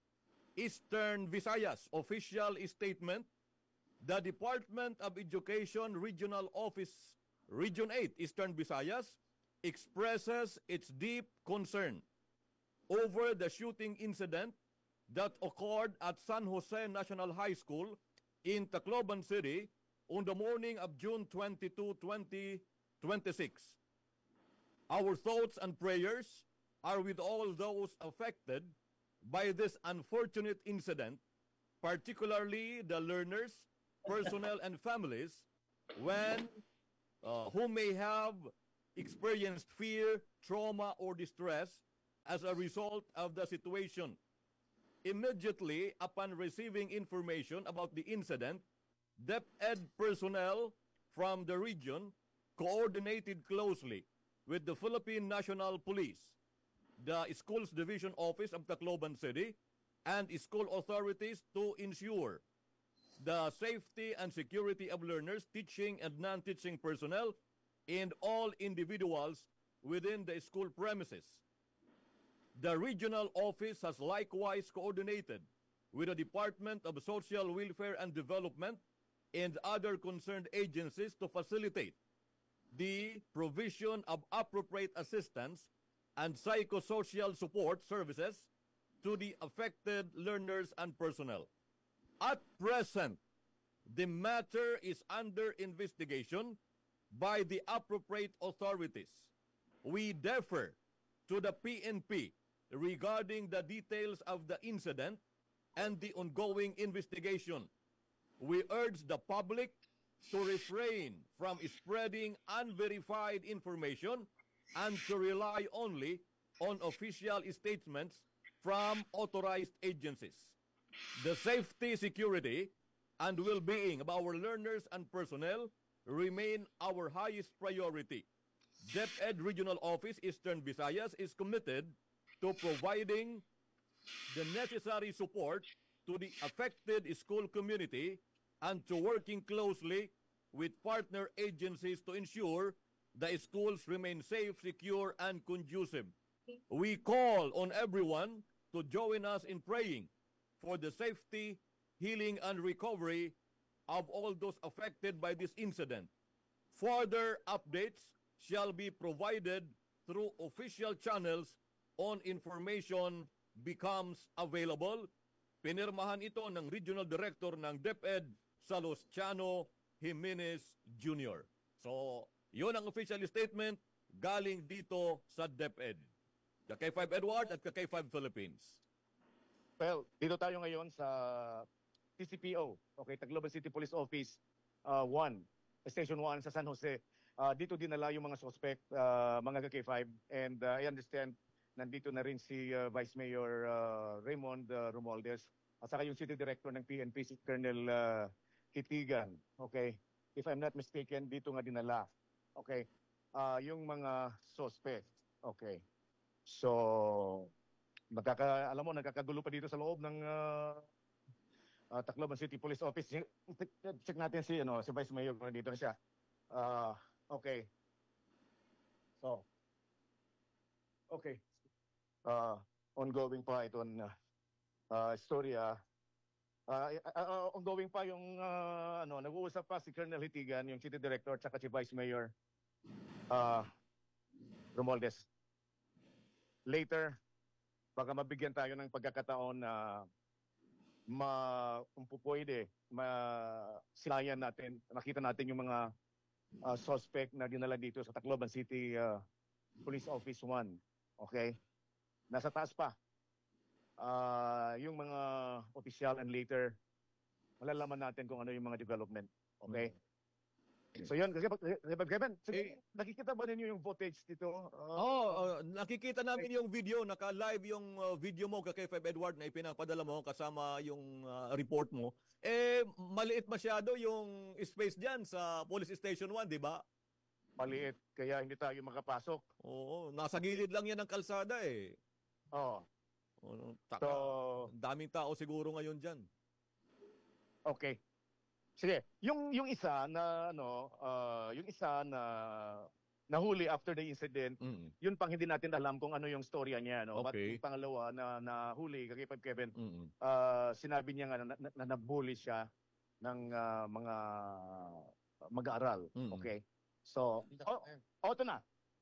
D: Eastern Visayas official statement. The Department of Education Regional Office Region eight Eastern Visayas expresses its deep concern over the shooting incident that occurred at San Jose National High School in Tacloban City on the morning of June twenty-second, twenty twenty-six. Our thoughts and prayers are with all those affected by this unfortunate incident, particularly the learners, personnel, and families when uh, who may have experienced fear, trauma, or distress as a result of the situation. Immediately upon receiving information about the incident, DepEd personnel from the region coordinated closely with the Philippine National Police, the Schools Division Office of Tacloban City, and school authorities to ensure the safety and security of learners, teaching and non-teaching personnel, and all individuals within the school premises. The regional office has likewise coordinated with the Department of Social Welfare and Development and other concerned agencies to facilitate the provision of appropriate assistance and psychosocial support services to the affected learners and personnel. At present, the matter is under investigation by the appropriate authorities. We defer to the P N P regarding the details of the incident and the ongoing investigation. We urge the public to refrain from spreading unverified information and to rely only on official statements from authorized agencies. The safety, security, and well-being of our learners and personnel remain our highest priority. DepEd Regional Office Eastern Visayas is committed to providing the necessary support to the affected school community and to working closely with partner agencies to ensure the schools remain safe, secure, and conducive. We call on everyone to join us in praying for the safety, healing, and recovery of all those affected by this incident. Further updates shall be provided through official channels on information becomes available. Pinirmahan ito ng Regional Director ng DepEd, Salustiano Jimenez Junior So, yun ang official statement galing dito sa DepEd. Ka K five Edward at ka K five Philippines.
F: Well, dito tayo ngayon sa T C P O, okay, Tacloban City Police Office uh, one, Station one sa San Jose. Uh, dito dinala yung mga suspect, uh, mga K five, and uh, I understand nandito na rin si uh, Vice Mayor uh, Raymond uh, Romualdez at saka yung City Director ng P N P, si Colonel uh, Kitigan. Okay, if I'm not mistaken, dito nga dinala. Okay, uh, yung mga suspect. Okay, so magkaka, alam mo, nagkakagulo pa dito sa loob ng uh, uh, Tacloban City Police Office. Check natin si, ano, si Vice Mayor kung nandito na siya. Uh, okay. So, okay. Uh, ongoing pa itong uh, uh, storya. Uh, uh, uh, ongoing pa yung, uh, ano, nag-uusap pa si Colonel Hitigan, yung City Director, at si Vice Mayor uh, Romualdez. Later, baka mabigyan tayo ng pagkakataon na ma, kung po pwede, masilayan natin, nakita natin yung mga uh, suspect na dinala dito sa Tacloban City uh, Police Office one. Okay? Nasa taas pa. Uh, yung mga official, and later, malalaman natin kung ano yung mga development. Okay? So yun, kasi Kevin, sige, nakikita ba ninyo yung footage dito? Uh,
D: oh, uh, nakikita namin yung video, naka-live yung uh, video mo kay K five Edward na ipinapadala mo kasama yung uh, report mo. Eh, maliit masyado yung space diyan sa Police Station one, di ba?
F: Maliit, kaya hindi tayo makapasok.
D: Oo, nasa gilid lang yan ng kalsada eh.
F: Oo.
D: Oh, taka,
F: so,
D: daming tao siguro ngayon diyan.
F: Okay. Sige, yung yung isa na ano, uh, yung isa na nahuli after the incident,
D: mm.
F: yun pang hindi natin alam kung ano yung storya niya, no.
D: Okay.
F: But yung pangalawa na nahuli kay Kevin,
D: mm.
F: uh, sinabi niya nga na, na, na nabully siya ng uh, mga mag-aaral.
D: mm.
F: Okay. So, oh, oh, ito na.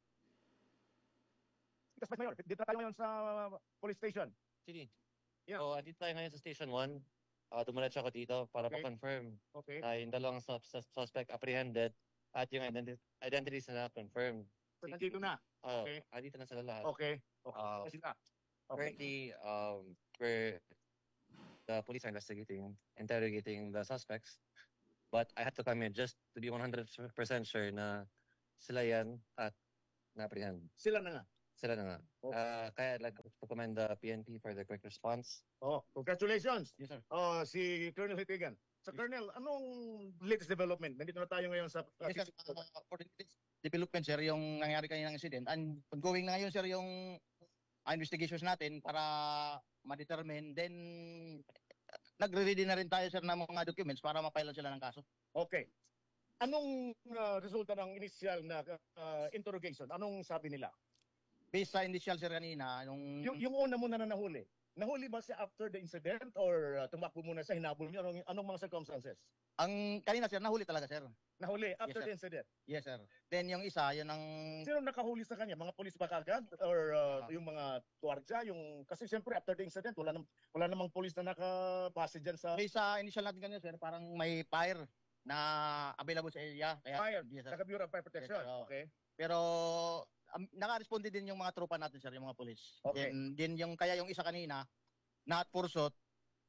F: Kasi Mayor, dito tayo ngayon sa police station.
H: Sige.
F: Yeah.
H: So, andito tayo ngayon sa Station one. Uh, dumalat ako dito para
F: Okay.
H: pa-confirm
F: Okay.
H: na yung dalawang sus- sus- suspect apprehended at yung identi- identities na confirmed.
F: So, nandito na.
H: Uh,
F: Okay.
H: Andito na sila lahat.
F: Okay. Okay.
H: Uh,
F: Sige na. Okay.
H: Currently, um, we're, the police are investigating, interrogating the suspects. But I had to come in just to be one hundred percent sure na sila yan at na-apprehend.
F: Sila na nga.
H: Sila na nga.
F: Okay.
H: Uh, kaya I'd like to commend the P N P for the quick response.
F: Oh, congratulations.
H: Yes, sir.
F: Oh, si Colonel Hitigan. Sa Colonel, anong latest development? Nandito na tayo ngayon sa uh,
I: Yes, sir. Uh, for the latest development, sir, yung nangyari kanina ng incident. And ongoing na ngayon, sir, yung uh, investigations natin para ma-determine. Then, nagre-ready na rin tayo, sir, ng mga documents para ma-file sila ng kaso.
F: Okay. Anong uh, resulta ng initial na uh, interrogation? Anong sabi nila?
I: Based sa initial, sir, kanina, yung...
F: Yung, yung una muna na nahuli. Nahuli ba siya after the incident or uh, tumakbo muna sa hinabol niya? Anong, anong mga circumstances?
I: Ang kanina, sir, nahuli talaga, sir.
F: Nahuli after
I: Yes,
F: the incident?
I: Yes, sir. Then yung isa, yun ang...
F: Sino nakahuli sa kanya? Mga polis ba kagad? Or uh, yung mga tuwardya? Yung... Kasi siyempre after the incident, wala, nam, wala namang polis na nakapase dyan sa...
I: Based sa initial natin kanina, sir, parang may fire na available sa area. Kaya,
F: Fire?
I: Yes, sir.
F: Naka Bureau of Fire Protection?
I: Yes, sir.
F: Okay.
I: Pero um, naka-responde din yung mga tropa natin, sir, yung mga polis.
F: Okay.
I: Then, din yung, kaya yung isa kanina, not pursuit,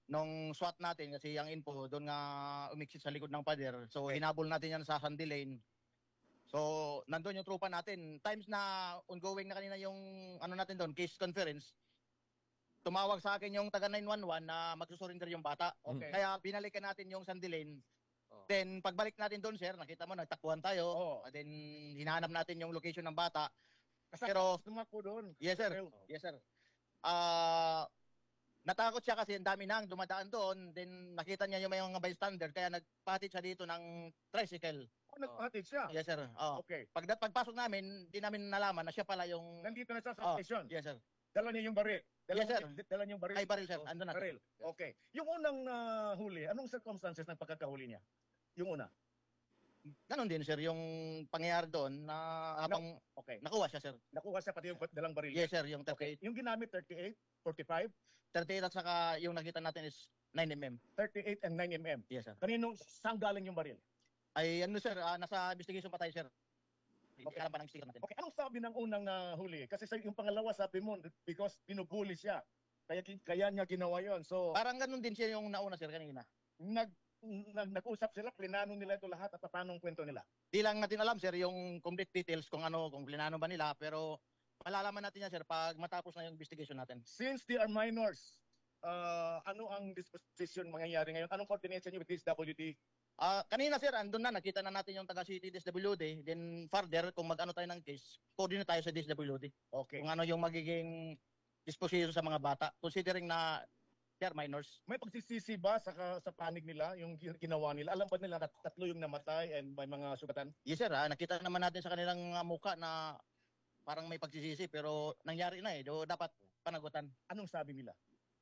I: nung SWAT natin kasi ang info doon nga umiksit sa likod ng pader. So hinabol natin yan sa Sandy Lane. So nandoon yung tropa natin. Times na ongoing na kanina yung ano natin doon, case conference. Tumawag sa akin yung taga nine one one na magsusurrender yung bata.
F: Okay.
I: Kaya binalikan natin yung Sandy Lane.
H: Oh.
I: Then pagbalik natin doon, sir, nakita mo nagtakbuhan tayo.
F: Oo.
I: Then hinahanap natin yung location ng bata.
F: Kasi
I: Pero
F: tumakbo doon.
I: yes sir. Yes sir. Ah natakot siya kasi ang dami nang dumadaan doon. Then nakita niya yung mga bystander kaya nagpatid siya dito ng tricycle.
F: Oh, nagpahatid siya.
I: Yes sir. Oh.
F: Okay.
I: Pag pagpasok namin, di namin nalaman na siya pala yung
F: Nandito na siya sa
I: Oh,
F: station.
I: yes sir.
F: Dala niya yung baril. Dala
I: Yes, sir.
F: niya- Dala niya yung baril.
I: Ay baril sir. Andun na.
F: Baril. Okay. Yung unang ah, huli, anong circumstances ng pagkakahuli niya? Yung una.
I: Ganon din sir yung pangyayari doon na habang
F: Okay.
I: nakuha siya sir.
F: Nakuha siya pati yung dalang baril.
I: Yes sir, yung
F: Okay.
I: thirty-eight.
F: Yung ginamit thirty-eight, forty-five,
I: thirty-eight at saka yung nakita natin is nine millimeter.
F: thirty-eight and nine millimeter.
I: Yes sir.
F: Kanino saan galing yung baril?
I: Ay ano sir, ah, nasa investigation pa tayo sir. Hindi alam pa ng investigation natin.
F: Okay, anong sabi ng unang ah, huli? Kasi sa yung pangalawa sabi mo because binubuli siya. Kaya kaya niya ginawa 'yon. So
I: Parang ganun din siya yung nauna sir kanina.
F: nag, nag nag-usap sila, plinano nila ito lahat at paano ang kwento nila.
I: Di lang natin alam sir yung complete details kung ano, kung plinano ba nila, pero malalaman natin yan sir pag matapos na yung investigation natin.
F: Since they are minors, uh, ano ang disposition mangyayari ngayon? Anong coordination niyo with this W D?
I: Ah, kanina sir, andun na, nakita na natin yung taga City D S W D, then further kung mag-ano tayo ng case, coordinate tayo sa D S W D.
F: Okay.
I: Kung ano yung magiging disposition sa mga bata, considering na they are minors.
F: May pagsisisi ba sa sa panig nila, yung gi- ginawa nila? Alam ba nila na tatlo yung namatay and may mga sugatan?
I: Yes sir, ah, nakita naman natin sa kanilang uh, muka na parang may pagsisisi, pero nangyari na eh, do dapat panagutan.
F: Anong sabi nila?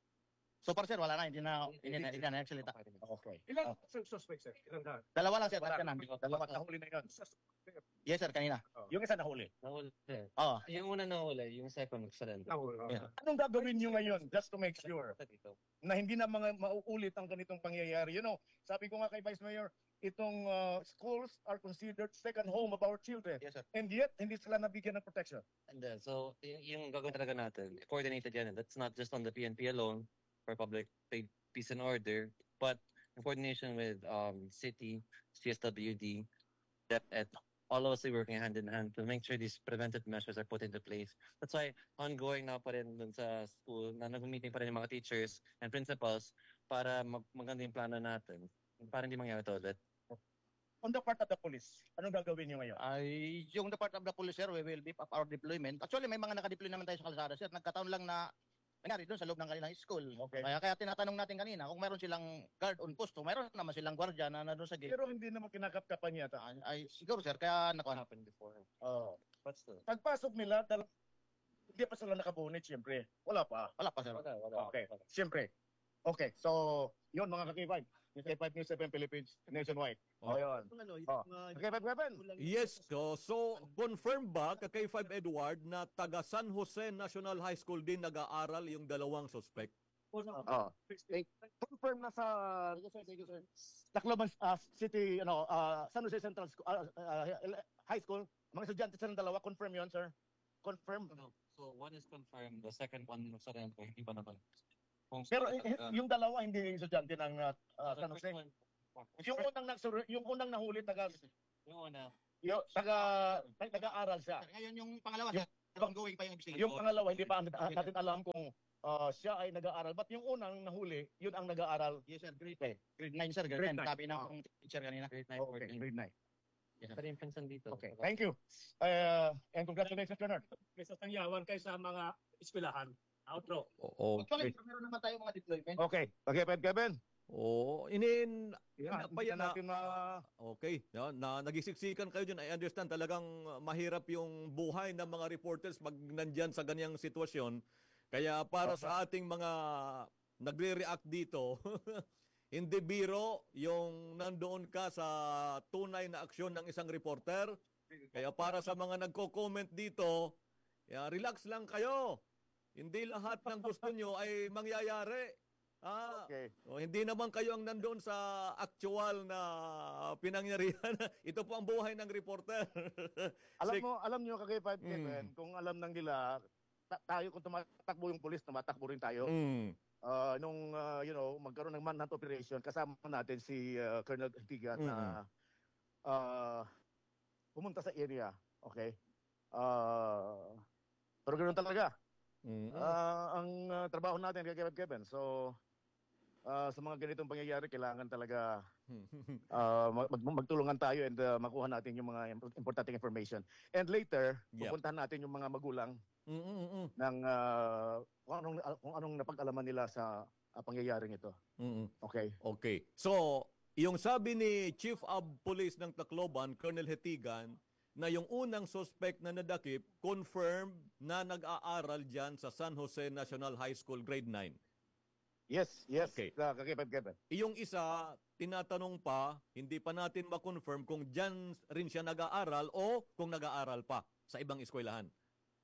I: So far sir, wala na, hindi na, hindi na, hindi na nagsalita.
F: Okay. Ilang suspect, sir? Ilang na?
I: Dalawa lang sir,
F: Wala.
I: kasi na.
F: Dalawa nahuli na yun.
I: Yes sir, kanina.
F: Yung isa nahuli.
H: Nahuli.
I: Oo.
H: Yung una nahuli, yung second nagsurrender.
I: Yeah.
F: Anong gagawin nyo ngayon just to make sure
H: Dito.
F: na hindi na mga mauulit ang ganitong pangyayari? You know, sabi ko nga kay Vice Mayor, itong uh, schools are considered second home of our children.
I: Yes sir.
F: And yet, hindi sila nabigyan ng protection.
H: And then, so, y- yung gagawin talaga natin, coordinated yan. That's not just on the P N P alone for public pa- peace and order, but in coordination with um, city, C S W D, D E P E T, all of us are working hand in hand to make sure these preventive measures are put into place. That's why ongoing na pa rin dun sa school na nag-meeting pa rin yung mga teachers and principals para mag maganda yung plano natin para hindi mangyari ito ulit.
F: On the part of the police, anong gagawin nyo ngayon?
I: Ay, yung Department of the Police sir, we will beef up our deployment. Actually, may mga nakadeploy naman tayo sa kalsada sir. Nagkataon lang na nangyari doon sa loob ng kanilang school.
F: Okay.
I: Kaya, kaya tinatanong natin kanina kung meron silang guard on post, kung meron naman silang gwardiya na nandun sa gate.
F: Pero hindi naman kinakapkapan yata.
I: Ay, ay, siguro sir, kaya nakuha.
H: Happened before.
F: Oh.
H: But still.
F: Pagpasok nila, dal- hindi pa sila nakabunit, siyempre. Wala pa.
I: Wala pa sir.
H: Wala, wala.
F: Okay, siyempre. Okay, so, yun mga ka-K five. Yung K five News F M Philippines nationwide. O, yun. Oh. K five Kevin.
D: Yes, so, so confirm ba kay five Edward na taga San Jose National High School din nag-aaral yung dalawang suspect?
F: Oh. Confirm na sa Tacloban uh, City, ano, uh, San Jose Central School, uh, uh, High School. Mga estudyante silang dalawa. Confirm yun, sir? Confirm.
H: No. So one is confirmed, the second one surrender, hindi pa naman. Kung
F: Pero eh, eh,
H: uh,
F: yung dalawa hindi yung estudyante ng uh, uh, San
H: the
F: Jose.
H: first one,
F: Yung unang nagsur- yung unang nahuli taga
H: yung una,
F: yung taga tag- taga-aral siya.
I: Ngayon yung pangalawa sir, ongoing pa yung investigation.
F: Yung pangalawa hindi pa uh, natin alam kung uh, siya ay nag-aaral. But yung unang nahuli, yun ang nag-aaral.
I: Yes sir, grade,
F: Okay.
I: grade nine sir, grade,
F: Grade
I: nine.
F: nine.
I: Sabi ng teacher kanina.
H: grade nine,
F: Okay,
H: fourteen.
F: grade nine.
I: Yes, sir.
H: Pero yung pinsan dito.
F: Okay, thank you. Uh, and congratulations, Leonard.
K: Kaysa tangyawan kayo sa mga eskwelahan. Outro.
D: Oo.
I: Actually, meron naman tayo mga deployment.
F: Okay, okay, Kevin, Kevin.
D: Oo, inin
F: Yeah,
D: pa
F: hindi
D: yan
F: na
D: na,
F: natin ma...
D: okay, na, na nagisiksikan kayo dyan. I understand talagang mahirap yung buhay ng mga reporters pag nandyan sa ganyang sitwasyon. Kaya para sa ating mga nagre-react dito, hindi biro yung nandoon ka sa tunay na aksyon ng isang reporter. Kaya para sa mga nagko-comment dito, yeah, relax lang kayo. Hindi lahat ng gusto nyo ay mangyayari. Ah,
F: Okay.
D: o, hindi naman kayo ang nandoon sa actual na pinangyarihan. Ito po ang buhay ng reporter.
F: Alam
D: Sik-
F: mo, alam nyo, Kagay five,
D: Mm.
F: Kevin, kung alam ng nila, ta- tayo kung tumatakbo yung pulis, tumatakbo rin tayo.
D: Mm.
F: uh, nung uh, you know, magkaroon ng manhunt operation, kasama natin si uh, Colonel Tigat na uh, pumunta sa area. Okay? Uh, pero ganoon talaga.
D: Mm-hmm.
F: Uh, ang uh, trabaho natin kay Kevin Kevin. So, uh, sa mga ganitong pangyayari, kailangan talaga uh, mag magtulungan tayo and uh, makuha natin yung mga importanteng information. And later,
D: Yep.
F: pupuntahan natin yung mga magulang
D: Mm-mm.
F: ng uh, kung anong kung anong napag-alaman nila sa uh, pangyayaring ito.
D: Mm-mm.
F: Okay.
D: Okay. So, yung sabi ni Chief of Police ng Tacloban, Colonel Hetigan, na yung unang suspect na nadakip, confirmed na nag-aaral dyan sa San Jose National High School, grade nine.
F: Yes, yes.
D: Okay.
F: Uh, Kevin Kevin.
D: Yung isa, tinatanong pa, hindi pa natin ma-confirm kung dyan rin siya nag-aaral o kung nag-aaral pa sa ibang eskwelahan.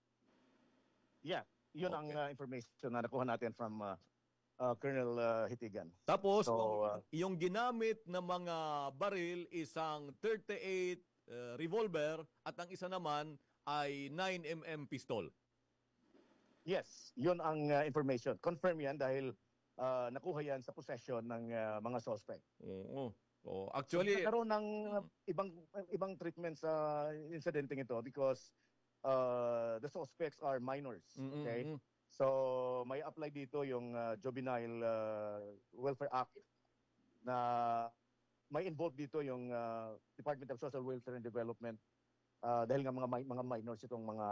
F: Yeah, yun
D: Okay.
F: ang uh, information na nakuha natin from uh, uh, Colonel uh, Hitigan.
D: Tapos,
F: So, uh,
D: yung ginamit na mga baril, isang thirty-eight uh, revolver at ang isa naman ay nine millimeter pistol.
F: Yes, yun ang uh, information. Confirm yan dahil uh, nakuha yan sa possession ng uh, mga suspect.
D: Oo. Oh,
F: So,
D: actually,
F: nagkaroon ng uh, ibang ibang treatment sa incidenteng ito because uh, the suspects are minors. Okay?
D: mm-mm.
F: So, may apply dito yung uh, Juvenile uh, Welfare Act na may involved dito yung uh, Department of Social Welfare and Development uh, dahil nga mga mi- mga minors itong mga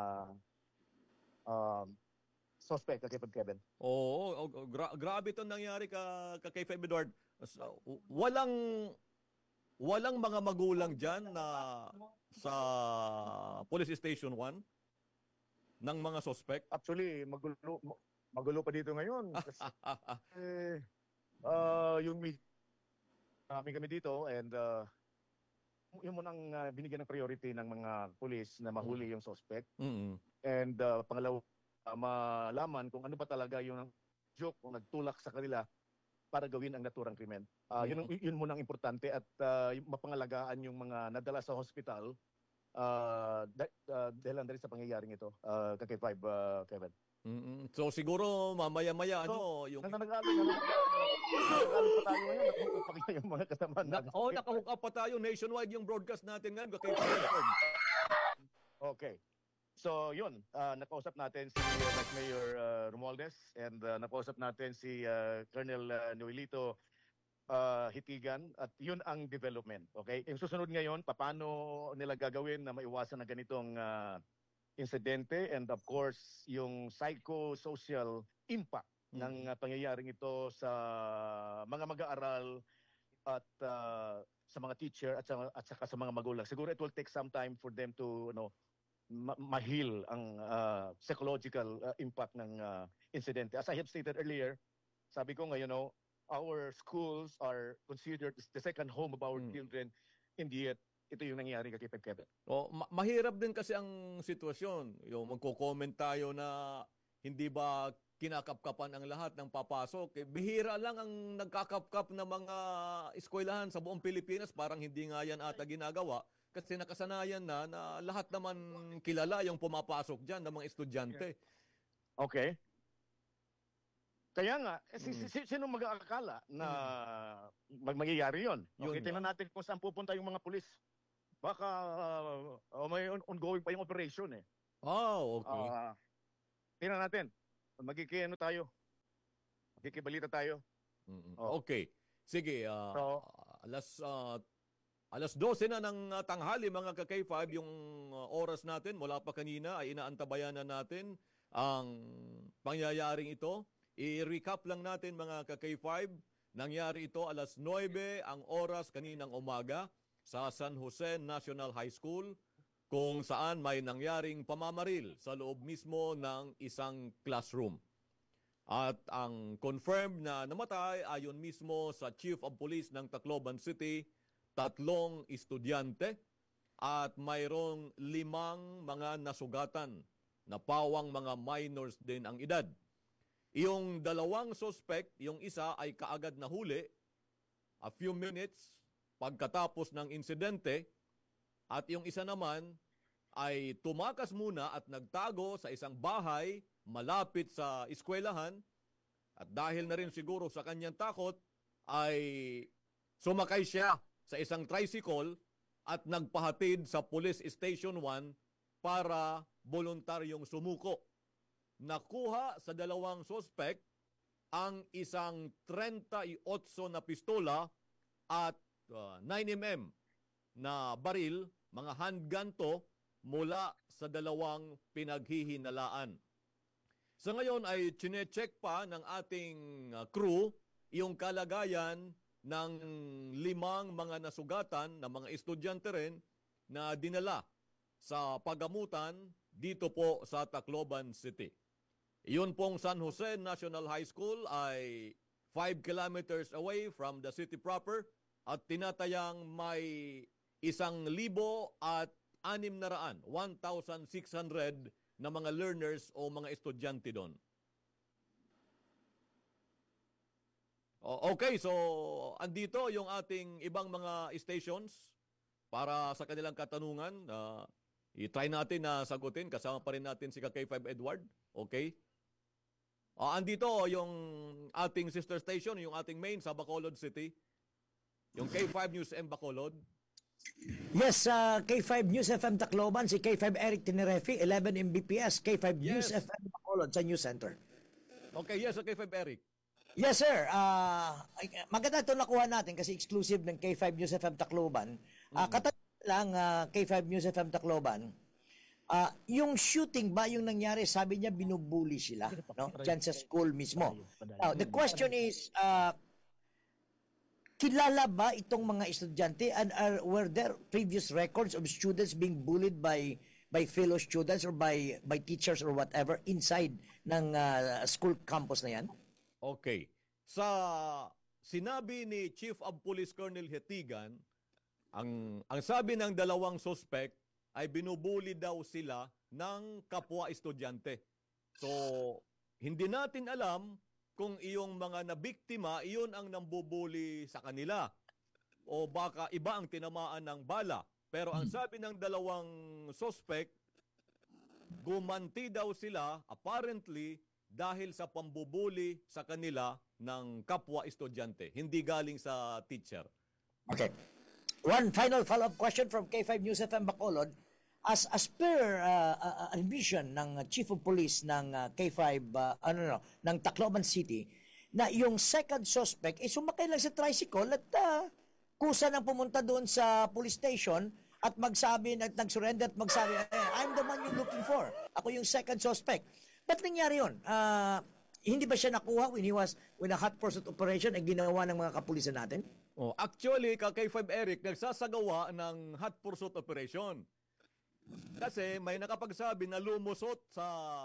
F: um, suspect kay Kevin.
D: Oo, oh, oh, gra- grabe 'tong nangyari ka, ka kay Feb Edward. So, walang walang mga magulang diyan na sa Police Station one ng mga suspect.
F: Actually, magulo magulo pa dito ngayon kasi eh, uh, yung kami kami dito and uh, yun muna ang uh, binigyan ng priority ng mga pulis na mahuli yung suspect.
D: Mm-mm.
F: And uh, pangalawa, uh, malaman kung ano ba talaga yung joke kung nagtulak sa kanila para gawin ang naturang krimen. Uh, yun, yun muna ang importante at uh, yung mapangalagaan yung mga nadala sa hospital uh, dah- uh, dahil lang dahil sa pangyayaring ito. Uh, K five, uh, Kevin.
D: Mm-mm. So siguro mamaya-maya ano yung
F: Nang nag-aaral nag-aaral pa tayo ngayon, nag-hook up pa kaya yung mga kasama
D: na,
F: natin.
D: oh, naka-hook up pa tayo nationwide yung broadcast natin ngayon kay Feb Edward.
F: Okay. So, yun. Uh, nakausap natin si uh, Vice Mayor uh, Romualdez and uh, nakausap natin si uh, Colonel uh, Noelito uh, Hitigan at yun ang development. Okay? Yung susunod ngayon, paano nila gagawin na maiwasan na ganitong uh, insidente and of course, yung psychosocial impact
D: Mm.
F: ng uh, pangyayaring ito sa mga mag-aaral at uh, sa mga teacher at, sa, at saka sa mga magulang. Siguro it will take some time for them to you know, ma- ma-heal ang uh, psychological uh, impact ng uh, incident. As I have stated earlier, sabi ko nga, you know, our schools are considered the second home of our
D: Mm.
F: children. Indeed, ito yung nangyayari kay Kevin.
D: Oh, ma- mahirap din kasi ang sitwasyon. Yung magko-comment tayo na hindi ba kinakapkapan ang lahat ng papasok. Eh, bihira lang ang nagkakapkap na mga eskwelahan sa buong Pilipinas. Parang hindi nga yan ata ginagawa. Kasi nakasanayan na na lahat naman kilala yung pumapasok dyan ng mga estudyante.
F: Okay. Kaya nga, eh, si,
D: Mm.
F: si, si- sino mag-aakala na mag mangyayari yun?
D: Yun
F: Okay,
D: nga.
F: tingnan natin kung saan pupunta yung mga pulis. Baka uh, uh, may on- ongoing pa yung operation eh.
D: Oh, okay.
F: Ah, tingnan natin. Magkikino tayo. Magkikibalita tayo.
D: Mm-mm.
F: Oh.
D: Okay. Sige, ah,
F: So-
D: alas ah, alas dose na ng ah, tanghali mga ka-K five yung ah, oras natin mula pa kanina ay inaantabayan na natin ang pangyayaring ito. I-recap lang natin mga ka-K five. Nangyari ito alas nuwebe ang oras kaninang umaga sa San Jose National High School kung saan may nangyaring pamamaril sa loob mismo ng isang classroom. At ang confirmed na namatay ayon mismo sa Chief of Police ng Tacloban City, tatlong estudyante at mayroong limang mga nasugatan na pawang mga minors din ang edad. Yung dalawang suspect, yung isa ay kaagad nahuli a few minutes pagkatapos ng insidente at yung isa naman ay tumakas muna at nagtago sa isang bahay malapit sa eskwelahan At dahil na rin siguro sa kanyang takot, ay sumakay siya sa isang tricycle at nagpahatid sa Police Station one para voluntaryong sumuko. Nakuha sa dalawang suspect ang isang thirty-eight na pistola at uh, nine millimeter na baril, mga handgun to, mula sa dalawang pinaghihinalaan. Sa ngayon ay chine-check pa ng ating uh, crew yung kalagayan ng limang mga nasugatan na mga estudyante rin na dinala sa pagamutan dito po sa Tacloban City. Iyon pong San Jose National High School ay five kilometers away from the city proper at tinatayang may isang libo at anim na raan, one thousand six hundred na mga learners o mga estudyante doon. Okay, so andito yung ating ibang mga stations para sa kanilang katanungan. Uh, i-try natin na sagutin. Kasama pa rin natin si K five Edward. Okay? Uh, andito yung ating sister station, yung ating main sa Bacolod City. Yung K five News M Bacolod.
E: Yes, uh, K five News F M Tacloban, si K five Eric Tinerefi, eleven M B P S, K five News
D: Yes.
E: F M Bacolod sa News Center.
D: Okay, yes, K five Eric.
E: Yes, sir. Uh, maganda ito nakuha natin kasi exclusive ng K five News F M Tacloban. Uh, Katanungan lang, uh, K five News F M Tacloban, uh, yung shooting ba yung nangyari, sabi niya binubuli sila, no? Diyan sa school mismo. Now, the question is, uh, kilala ba itong mga estudyante and are, were there previous records of students being bullied by by fellow students or by by teachers or whatever inside ng uh, school campus na yan?
D: Okay. Sa sinabi ni Chief of Police Colonel Hetigan, ang ang sabi ng dalawang suspect ay binubuli daw sila ng kapwa estudyante. So, hindi natin alam kung iyong mga nabiktima, iyon ang nambubuli sa kanila. O baka iba ang tinamaan ng bala. Pero ang sabi ng dalawang suspect, gumanti daw sila apparently dahil sa pambubuli sa kanila ng kapwa estudyante. Hindi galing sa teacher.
E: Okay. One final follow-up question from K five News F M Bacolod. As, as per uh, uh, admission ng Chief of Police ng uh, K five, uh, ano no, ng Tacloban City, na yung second suspect ay sumakay lang sa tricycle at uh, kusa nang pumunta doon sa police station at magsabi, at nag-surrender at magsabi, eh, I'm the one you're looking for. Ako yung second suspect. Ba't nangyari yun? Uh, hindi ba siya nakuha when he was when a hot pursuit operation ay ginawa ng mga kapulisan natin?
D: Oh, actually, ka K five Eric nagsasagawa ng hot pursuit operation. Kasi may nakapagsabi na lumusot sa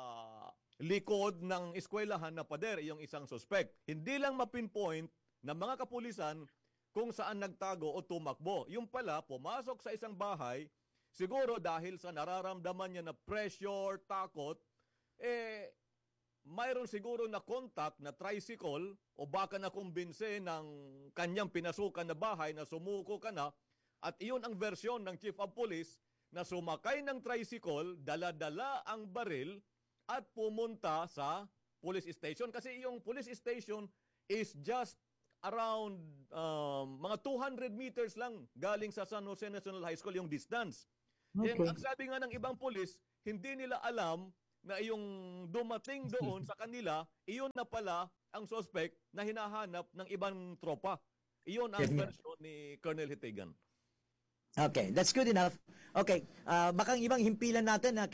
D: likod ng eskwelahan na pader yung isang suspect. Hindi lang mapinpoint ng mga kapulisan kung saan nagtago o tumakbo. Yung pala, pumasok sa isang bahay, siguro dahil sa nararamdaman niya na pressure, takot, eh, mayroon siguro na contact na tricycle o baka na kumbinse ng kanyang pinasukan na bahay na sumuko ka na at iyon ang versyon ng Chief of Police na sumakay ng tricycle, dala-dala ang baril at pumunta sa police station. Kasi yung police station is just around um, mga two hundred meters lang galing sa San Jose National High School yung distance.
E: Okay.
D: And ang sabi nga ng ibang police, hindi nila alam na yung dumating doon sa kanila, iyon na pala ang suspect na hinahanap ng ibang tropa. Iyon ang version ni Colonel Hitigan.
E: Okay, that's good enough. Okay, uh, baka ang ibang himpilan natin na